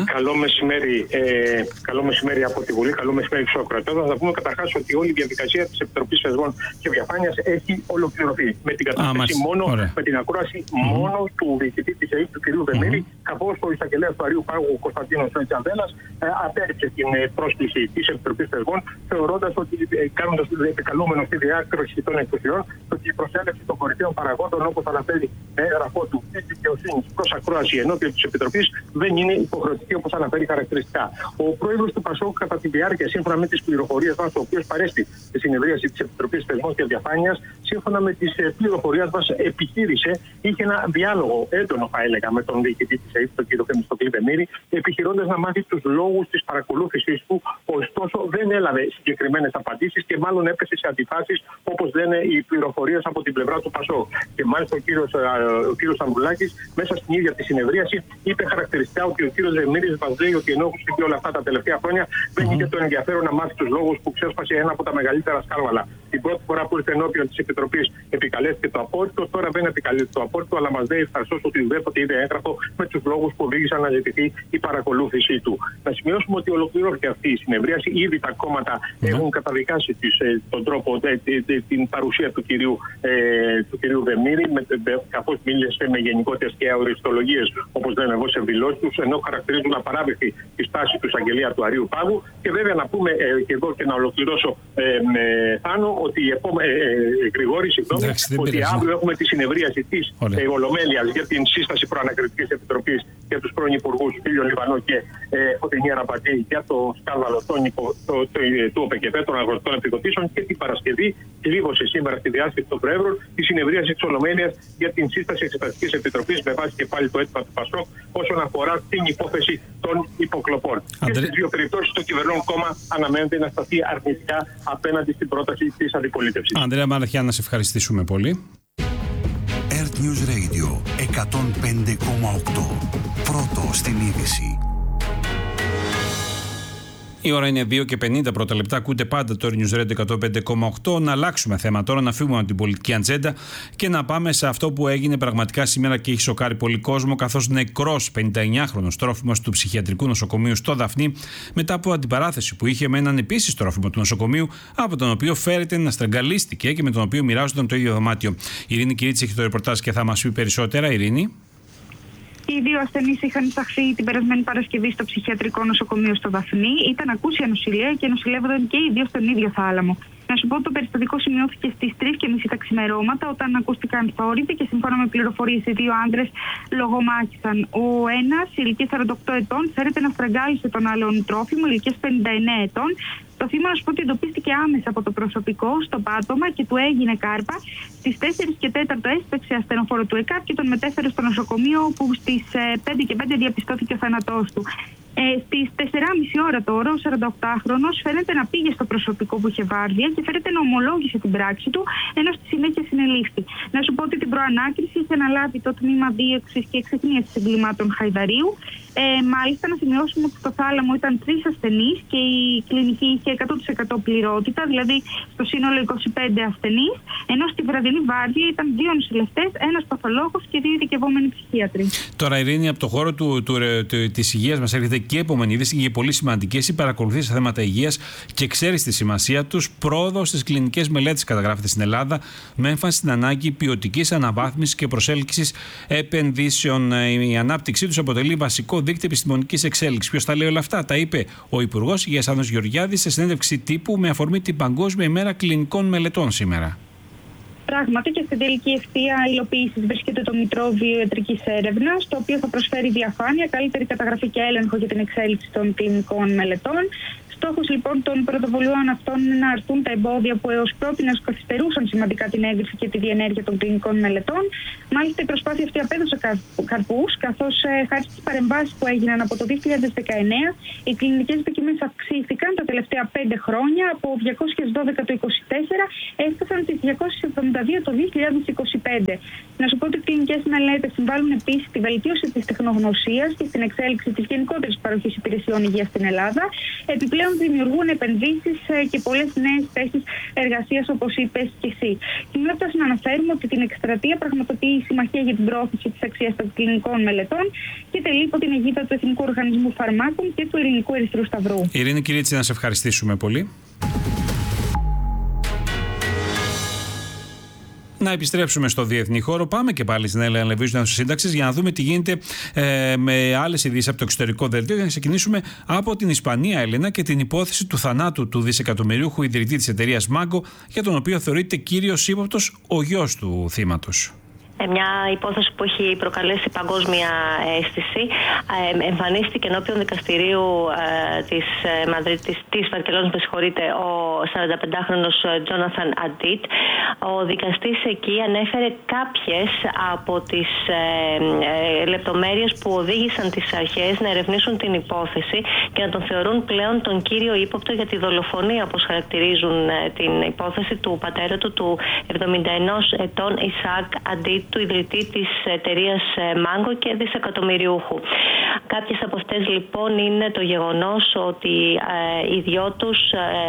Καλό μεσημέρι από τη Βουλή, καλό μεσημέρι στους ακροατές. Θα πούμε καταρχάς ότι όλη η διαδικασία της Επιτροπής Θεσμών και Διαφάνειας έχει ολοκληρωθεί. Με την κατάσταση με την ακρόαση μόνο του διοικητή της ΕΕΠ, του κ. Δεμήρη, καθώς ο εισαγγελέας του Αρείου Πάγου, ο Κωνσταντίνος Τσανδέλας, απέρριψε την πρόσκληση της Επιτροπής Θεσμών, θεωρώντας ότι κάνοντας επικαλούμενο στη διάκριση των εξουσιών, ότι η προσέλευση των κορυφαίων παραγόντων, όπως αναφέρει έγγραφό του της δικαιοσύνης προς ακρόαση ενώπιον της Επιτροπής, δεν είναι υποχρεωτική όπως αναφέρει χαρακτηριστικά. Ο πρόεδρος του ΠΑΣΟΚ, κατά τη διάρκεια, σύμφωνα με τις πληροφορίες μας, ο οποίος παρέστη στη συνεδρίαση της Επιτροπής Θεσμών και Διαφάνειας, σύμφωνα με τις πληροφορίες μας, επιχείρησε, είχε ένα διάλογο έντονο, θα έλεγα, με τον διοικητή της ΕΕΠ, τον κ. Θεμιστοκλή Δεμήρη, επιχειρώντας να μάθει τους λόγους της παρακολούθησης του, ωστόσο δεν έλαβε συγκεκριμένες απαντήσεις και μάλλον έπεσε σε αντιφάσεις, όπως λένε οι πληροφορίες από την πλευρά του ΠΑΣΟΚ. Και μάλιστα ο κ. Ανδρουλάκης, μέσα στην ίδια τη συνεδρίαση, είπε χαρακτηριστικά ότι ο κ. Δεμήρης μας λέει ότι ενώ έχουν συμβεί όλα αυτά τα τελευταία χρόνια, δεν είχε το ενδιαφέρον να μάθει τους λόγους που ξέσπασε ένα από τα μεγαλύτερα σκάνδαλα. Την πρώτη φορά που ήρθε ενώπιον της Επιτροπής επικαλέστηκε το απόρριτο, τώρα δεν επικαλείται το απόρριτο, αλλά μας λέει ευχαριστώ ότι ουδέποτε είδε έγγραφο με τους λόγους που οδήγησαν να ζητηθεί η παρακολούθησή του. Να σημειώσουμε ότι ολοκληρώθηκε αυτή η συνεδρίαση. Ήδη τα κόμματα έχουν καταδικάσει τον τρόπο, την παρουσία του κυρίου Δεμήρη, καθώς μίλησε με γενικότερες και αοριστολογίες, όπως λένε εγώ σε δηλώσεις τους, ενώ χαρακτηρίζουν απαράδεκτη τη στάση του εισαγγελέα του Αρείου Πάγου. Και βέβαια να πούμε και εδώ και να ολοκληρώσω, Θάνο, ότι Γρηγόρη, ότι αύριο έχουμε τη συνεδρίαση της Ολομέλειας για την σύσταση προανακριτικής επιτροπής για τους πρώην υπουργούς Φίλιο Λιβανό και Φωτεινή Αραμπατή για το σκάνδαλο του ΟΠΕΚΕΠΕ, των αγροτικών επιδοτήσεων, και την Παρασκευή κλείδωσε σήμερα στη διάσκεψη των Προέδρων τη συνεδρίαση της Ολομέλειας για την σύσταση εξεταστικής επιτροπής με βάση και πάλι το αίτημα του ΠΑΣΟΚ όσον αφορά την υπόθεση των υποκλοπών. Και στις δύο περιπτώσεις το κυβερνών κόμμα αναμένεται να σταθεί αρνητικά απέναντι στην πρόταση της αντιπολίτευσης. Ανδρέα Μαραθιά, να σε ευχαριστήσουμε πολύ. News Radio 105,8. Πρώτο στην είδηση. Η ώρα είναι 2 και 50 πρώτα λεπτά. Ακούτε πάντα το News Radio 105,8. Να αλλάξουμε θέμα τώρα, να φύγουμε από την πολιτική ατζέντα και να πάμε σε αυτό που έγινε πραγματικά σήμερα και έχει σοκάρει πολύ κόσμο, καθώς νεκρός 59χρονος τρόφιμος του ψυχιατρικού νοσοκομείου στο Δαφνί, μετά από αντιπαράθεση που είχε με έναν επίσης τρόφιμο του νοσοκομείου, από τον οποίο φέρεται να στραγγαλίστηκε και με τον οποίο μοιράζονταν το ίδιο δωμάτιο. Η Ειρήνη Κυρίτση έχει το ρεπορτάζ και θα μας πει περισσότερα. Ειρήνη. Οι δύο ασθενείς είχαν εισαχθεί την περασμένη Παρασκευή στο ψυχιατρικό νοσοκομείο στο Δαφνί. Ήταν ακούσια νοσηλεία και νοσηλεύονταν και οι δύο στον ίδιο θάλαμο. Να σου πω ότι το περιστατικό σημειώθηκε στις 3:30 τα ξημερώματα, όταν ακούστηκαν θόρυβοι και σύμφωνα με πληροφορίες οι δύο άντρες λογομάχησαν. Ο ένας, ηλικίας 48 ετών, φέρεται να στραγγάλισε τον άλλον τρόφιμο, ηλικίας 59 ετών. Το θύμα, να σου πω ότι εντοπίστηκε άμεσα από το προσωπικό στο πάτωμα και του έγινε κάρπα. Στις 4:04 έσπευσε ασθενοφόρο του ΕΚΑΠ και τον μετέφερε στο νοσοκομείο, όπου στις 5:05 διαπιστώθηκε ο θάνατός του. Στις 4:30 ώρα τώρα, ο 48χρονος φαίνεται να πήγε στο προσωπικό που είχε βάρδια και φαίνεται να ομολόγησε την πράξη του, ενώ στη συνέχεια συνελήφθη. Να σου πω ότι την προανάκριση είχε αναλάβει το τμήμα δίωξης και εξεχνίασης εγκλημάτων Χαϊδαρίου. Μάλιστα, να σημειώσουμε ότι στο θάλαμο ήταν 3 ασθενείς και η κλινική είχε 100% πληρότητα, δηλαδή στο σύνολο 25 ασθενείς, ενώ στη βραδινή βάρδια ήταν 2 νοσηλευτές, ένας παθολόγος και 2 ειδικευόμενοι ψυχίατροι. Τώρα, Ειρήνη, από το χώρο της υγείας μας έρχεται και επόμενη είδηση και πολύ σημαντική. Εσύ παρακολουθείς τα θέματα υγείας και ξέρεις τη σημασία τους. Πρόοδο στις κλινικές μελέτες καταγράφεται στην Ελλάδα, με έμφαση στην ανάγκη ποιοτικής αναβάθμισης και προσέλκυσης επενδύσεων. Η ανάπτυξή τους αποτελεί βασικό δίκτυο επιστημονικής εξέλιξης. Ποιος τα λέει όλα αυτά? Τα είπε ο Υπουργός Υγείας Άδωνης Γεωργιάδης σε συνέντευξη τύπου με αφορμή την Παγκόσμια ημέρα κλινικών μελετών σήμερα. Πράγματι, και στην τελική ευθεία υλοποίησης βρίσκεται το Μητρό Βιοιατρικής Έρευνας, το οποίο θα προσφέρει διαφάνεια, καλύτερη καταγραφή και έλεγχο για την εξέλιξη των κλινικών μελετών. Στόχος λοιπόν των πρωτοβουλειών αυτών είναι να αρθούν τα εμπόδια που έως πρότινας καθυστερούσαν σημαντικά την έγκριση και τη διενέργεια των κλινικών μελετών. Μάλιστα, η προσπάθεια αυτή απέδωσε καρπούς, καθώς χάρη στις παρεμβάσεις που έγιναν από το 2019, οι κλινικές δοκιμές αυξήθηκαν τα τελευταία 5 χρόνια. Από 212 το 2024 έφτασαν στις 272 το 2025. Να σου πω ότι οι κλινικές μελέτες συμβάλλουν επίσης στη βελτίωση της τεχνογνωσίας και στην εξέλιξη της γενικότερης παροχής υπηρεσιών υγείας στην Ελλάδα. Επιπλέον, δημιουργούν επενδύσεις και πολλές νέες θέσεις εργασίας, όπως είπες και εσύ. Κοινότητας να αναφέρουμε ότι την εκστρατεία πραγματοποιεί η Συμμαχία για την Προώθηση της Αξίας των Κλινικών Μελετών και τελεί υπό την αιγίδα του Εθνικού Οργανισμού Φαρμάκων και του Ελληνικού Ερυθρού Σταυρού. Ειρήνη Κυρίτσι, να σε ευχαριστήσουμε πολύ. Να επιστρέψουμε στο διεθνή χώρο. Πάμε και πάλι στην Έλενα Λεβίζου Σύνταξης για να δούμε τι γίνεται με άλλες ειδήσεις από το εξωτερικό δελτίο. Για να ξεκινήσουμε από την Ισπανία, Έλενα, και την υπόθεση του θανάτου του δισεκατομμυρίουχου ιδρυτή της εταιρείας Mango, για τον οποίο θεωρείται κύριος ύποπτος ο γιος του θύματος. Μια υπόθεση που έχει προκαλέσει παγκόσμια αίσθηση. Εμφανίστηκε ενώπιον δικαστηρίου της Βαρκελόνης, ο 45χρονος Τζόναθαν Αντίτ. Ο δικαστής εκεί ανέφερε κάποιες από τις λεπτομέρειες που οδήγησαν τις αρχές να ερευνήσουν την υπόθεση και να τον θεωρούν πλέον τον κύριο ύποπτο για τη δολοφονία, όπως χαρακτηρίζουν την υπόθεση του πατέρα του 71 ετών Ισακ Αντίτ, του ιδρυτή της εταιρείας Mango και δισεκατομμυριούχου. Κάποιες από αυτές λοιπόν είναι το γεγονός ότι οι δυο τους,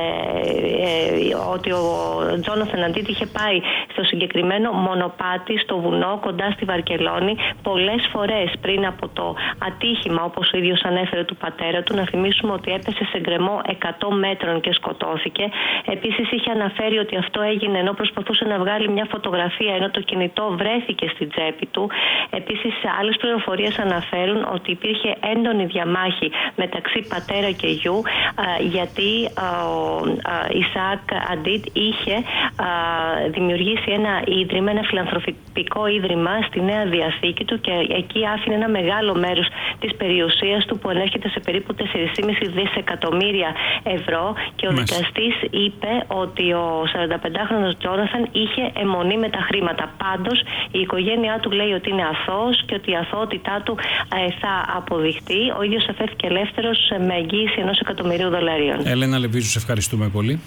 ότι ο Τζόναθαν Αντίτ είχε πάει στο συγκεκριμένο μονοπάτι στο βουνό κοντά στη Βαρκελόνη πολλές φορές πριν από το ατύχημα, όπως ο ίδιος ανέφερε, του πατέρα του. Να θυμίσουμε ότι έπεσε σε γκρεμό 100 μέτρων και σκοτώθηκε. Επίσης είχε αναφέρει ότι αυτό έγινε ενώ προσπαθούσε να βγάλει μια φωτογραφία, ενώ το κινητό βρέθηκε στην τσέπη του. Επίσης, άλλες πληροφορίες αναφέρουν ότι υπήρχε έντονη διαμάχη μεταξύ πατέρα και γιου, γιατί ο Ισακ Αντίτ είχε δημιουργήσει ένα ίδρυμα, ένα φιλανθρωπικό ίδρυμα στη Νέα Διαθήκη του και εκεί άφηνε ένα μεγάλο μέρος της περιουσίας του που ανέρχεται σε περίπου 4,5 δισεκατομμύρια ευρώ και ο δικαστής είπε ότι ο 45χρονος Τζόναθαν είχε αιμονή με τα χρήματα. Πάντως, η οικογένειά του λέει ότι είναι αθώος και ότι η αθωότητά του θα αποδειχτεί. Ο ίδιος αφέθηκε ελεύθερος με εγγύηση $1 εκατομμυρίου. Έλενα Λεβίζου, σε ευχαριστούμε πολύ.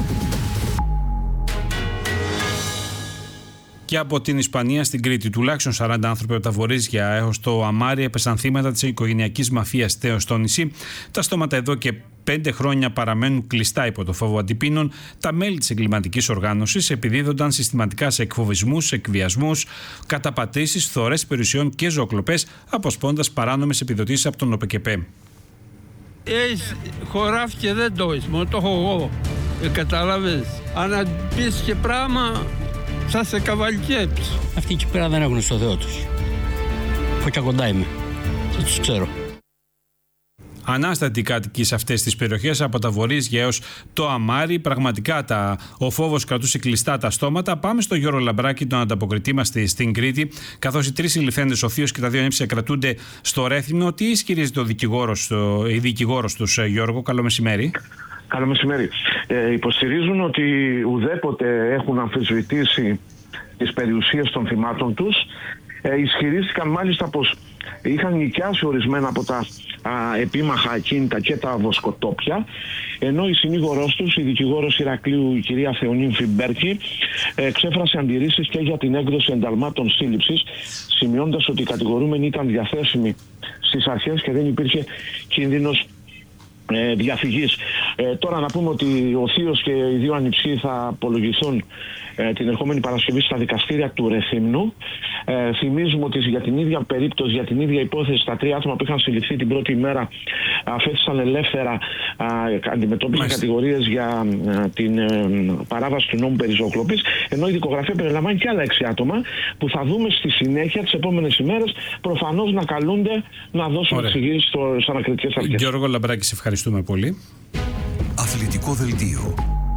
Και από την Ισπανία στην Κρήτη, τουλάχιστον 40 άνθρωποι από τα βορίζια έως το Αμάρι έπεσαν θύματα της οικογενειακής μαφίας στο νησί. Τα στόματα εδώ και 5 χρόνια παραμένουν κλειστά υπό το φόβο αντιπίνων. Τα μέλη της εγκληματικής οργάνωσης επιδίδονταν συστηματικά σε εκφοβισμούς, εκβιασμούς, καταπατήσεις, θωρές περιουσιών και ζωοκλοπές, αποσπώντας παράνομες επιδοτήσεις από τον ΟΠΕΚΕΠΕ. Έχεις χωράφι και δεν το έχεις, μόνο το έχω εγώ. Καταλάβες, αν πεις και πράγμα θα σε καβαλιέψει. Αυτοί εκεί πέρα δεν έχουν στο Θεό τους. Από και κοντά είμαι, δεν τους ξέρω. ανάστατοι κάτοικοι σε αυτές τις περιοχές, από τα Βορίζια έως το Αμάρι. Πραγματικά ο φόβος κρατούσε κλειστά τα στόματα. Πάμε στο Γιώργο Λαμπράκη, τον ανταποκριτή μας στην Κρήτη, καθώς οι 3 συλληφθέντες, ο θείος και τα 2 ανήψια, κρατούνται στο Ρέθυμνο. Τι ισχυρίζεται η δικηγόρος τους, Γιώργο? Καλό μεσημέρι. Καλό μεσημέρι. Υποστηρίζουν ότι ουδέποτε έχουν αμφισβητήσει τις περιουσίες των θυμάτων τους. Ισχυρίστηκαν μάλιστα πως είχαν νοικιάσει ορισμένα από τα επίμαχα ακίνητα και τα βοσκοτόπια, ενώ η συνήγορός τους, η δικηγόρος Ηρακλείου, η κυρία Θεονύμφη Μπέρκη, εξέφρασε αντιρρήσεις και για την έκδοση ενταλμάτων σύλληψης, σημειώντας ότι οι κατηγορούμενοι ήταν διαθέσιμοι στις αρχές και δεν υπήρχε κίνδυνος διαφυγής. Τώρα να πούμε ότι ο θείος και οι 2 ανιψιοί θα απολογηθούν την ερχόμενη Παρασκευή στα δικαστήρια του Ρεθύμνου. Θυμίζουμε ότι για την ίδια περίπτωση, για την ίδια υπόθεση, τα 3 άτομα που είχαν συλληφθεί την πρώτη ημέρα αφέθησαν ελεύθερα, αντιμετώπισαν κατηγορίες για την παράβαση του νόμου περί ζωοκλοπής, ενώ η δικογραφία περιλαμβάνει και άλλα 6 άτομα που θα δούμε στη συνέχεια τις επόμενες ημέρες προφανώς να καλούνται να δώσουν εξηγήσεις στις ανακριτικές αρχές. Γιώργο Λαμπράκη, σε ευχαριστούμε πολύ. Αθλητικό δελτίο.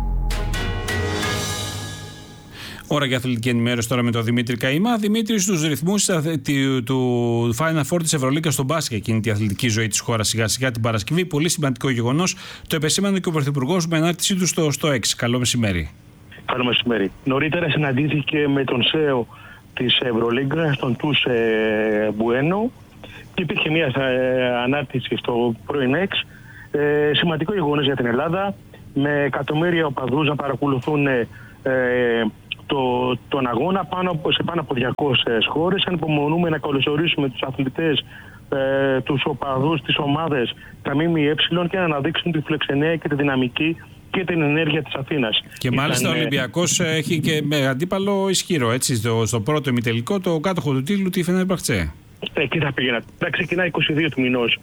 Ώρα για αθλητική ενημέρωση τώρα με τον Δημήτρη Καημά. Δημήτρη, στους ρυθμούς του Final Four της Ευρωλίγκας στον μπάσκετ κινείται η αθλητική ζωή της χώρας σιγά-σιγά την Παρασκευή. Πολύ σημαντικό γεγονός. Το επεσήμανε και ο Πρωθυπουργός με ανάρτησή του στο X. Καλό μεσημέρι. Καλό μεσημέρι. Νωρίτερα συναντήθηκε με τον ΣΕΟ της Ευρωλίγκας, τον Τους Μπουένο, και υπήρχε μια ανάρτηση στο πρώην X. Σημαντικό γεγονός για την Ελλάδα, με εκατομμύρια οπαδούς να παρακολουθούν τον αγώνα σε πάνω από 200 χώρες. Ανυπομονούμε να καλωσορίσουμε τους αθλητές, τους οπαδούς, τις ομάδες, τα ΜΜΕ, και να αναδείξουν τη φιλοξενία και τη δυναμική και την ενέργεια της Αθήνας. Και μάλιστα ο Ολυμπιακός έχει και με αντίπαλο ισχυρό, έτσι, στο πρώτο ημιτελικό, το κάτοχο του τίτλου, τη Φενέρμπαχτσε. Εκεί θα πήγαινα. Ξεκινάει 22 του μηνός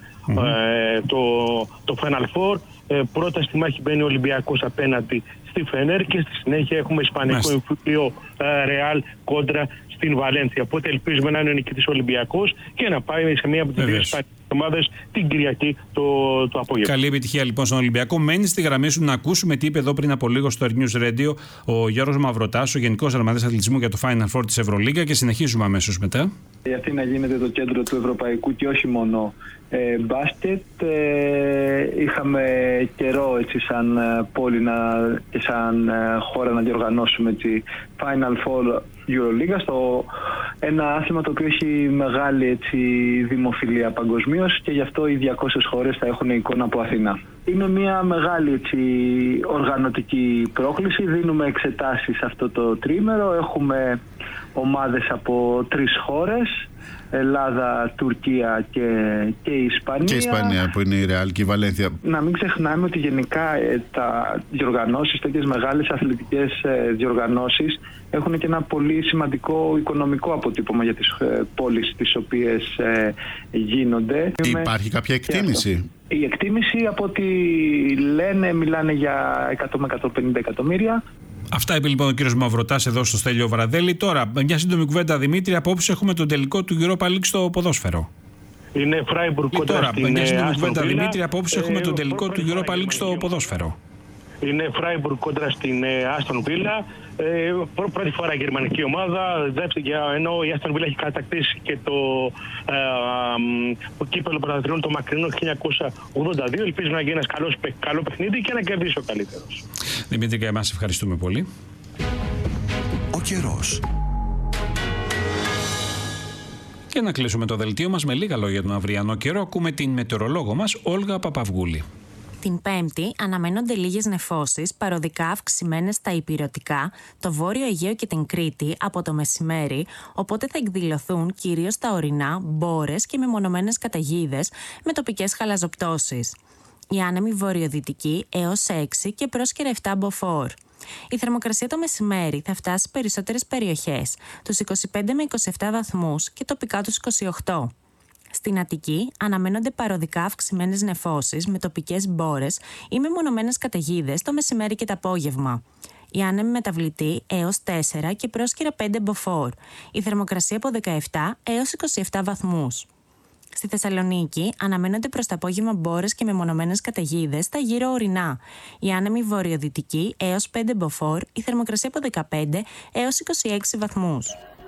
το Final Four. Πρώτα στη μάχη μπαίνει ο Ολυμπιακός απέναντι στη Φενέρ και στη συνέχεια έχουμε ισπανικό εμφύλιο Ρεάλ κόντρα στην Βαλένθια. Οπότε ελπίζουμε να είναι ο νικητής Ολυμπιακός και να πάει σε μία από τις 2 ισπανικές ομάδες την Κυριακή το απόγευμα. Καλή επιτυχία λοιπόν στον Ολυμπιακό. Μένει στη γραμμή σου να ακούσουμε τι είπε εδώ πριν από λίγο στο News Radio ο Γιώργος Μαυροτάς, ο Γενικός Γραμματέας Αθλητισμού για το Final Four της Ευρωλίγκα, και συνεχίζουμε αμέσως μετά. Η Αθήνα γίνεται το κέντρο του ευρωπαϊκού και όχι μόνο μπάσκετ. Είχαμε καιρό έτσι, σαν πόλη και σαν χώρα να διοργανώσουμε τη Final Four Euroliga, ένα άθλημα το οποίο έχει μεγάλη έτσι, δημοφιλία παγκοσμίως, και γι' αυτό οι 200 χώρες θα έχουν εικόνα από Αθήνα. Είναι μια μεγάλη έτσι, οργανωτική πρόκληση. Δίνουμε εξετάσεις αυτό το τρίμερο. Έχουμε ομάδες από 3 χώρες, Ελλάδα, Τουρκία και η Ισπανία. Και η Ισπανία που είναι η Ρεάλ και η Βαλένθια. Να μην ξεχνάμε ότι γενικά τα διοργανώσεις, τέτοιες μεγάλες αθλητικές διοργανώσεις έχουν και ένα πολύ σημαντικό οικονομικό αποτύπωμα για τις πόλεις τις οποίες γίνονται. Υπάρχει κάποια εκτίμηση? Η εκτίμηση από ό,τι μιλάνε για 100 με 150 εκατομμύρια. Αυτά είπε λοιπόν ο κύριος Μαυροτάς εδώ στο Στέλιο Βραδέλη. Τώρα, μια σύντομη κουβέντα, Δημήτρη. Απόψε έχουμε τον τελικό του Europa League στο ποδόσφαιρο. Είναι Φράιμπουργκ κόντρα στην μια σύντομη κουβέντα, Δημήτρη. Απόψε έχουμε τον τελικό του Europa League στο ποδόσφαιρο. Είναι Φράιμπουργκ κόντρα στην Άστον Βίλα. Πρώτη φορά γερμανική ομάδα, ενώ η Άστον Βίλα έχει κατακτήσει και το κύπελλο πρωταθλητριών το μακρινό 1982. Ελπίζουμε να γίνει ένα καλό παιχνίδι και να κερδίσει ο καλύτερος. Δημήτρη και εμάς ευχαριστούμε πολύ. Ο καιρός. Και να κλείσουμε το δελτίο μας με λίγα λόγια για τον αυριανό καιρό. Ακούμε την μετεωρολόγο μας Όλγα Παπαυγούλη. Την Πέμπτη αναμένονται λίγες νεφώσεις, παροδικά αυξημένες στα ηπειρωτικά, το Βόρειο Αιγαίο και την Κρήτη από το μεσημέρι, οπότε θα εκδηλωθούν κυρίως τα ορεινά, μπόρες και μεμονωμένες καταιγίδες με τοπικές χαλαζοπτώσεις. Η άνεμη βορειοδυτική έως 6 και πρόσκαιρα 7 μποφόρ. Η θερμοκρασία το μεσημέρι θα φτάσει στις περισσότερες περιοχές, τους 25 με 27 βαθμούς και τοπικά τους 28. Στην Αττική αναμένονται παροδικά αυξημένες νεφώσεις με τοπικές μπόρες ή μεμονωμένες καταιγίδες το μεσημέρι και το απόγευμα. Η άνεμη μεταβλητή έως 4 και πρόσκαιρα 5 μποφόρ. Η θερμοκρασία από 17 έως 27 βαθμούς. Στη Θεσσαλονίκη αναμένονται προς το απόγευμα μπόρες και μεμονωμένες καταιγίδες στα γύρω ορεινά. Η άνεμη βορειοδυτική έως 5 μποφόρ, η θερμοκρασία από 15 έως 26 βαθμούς.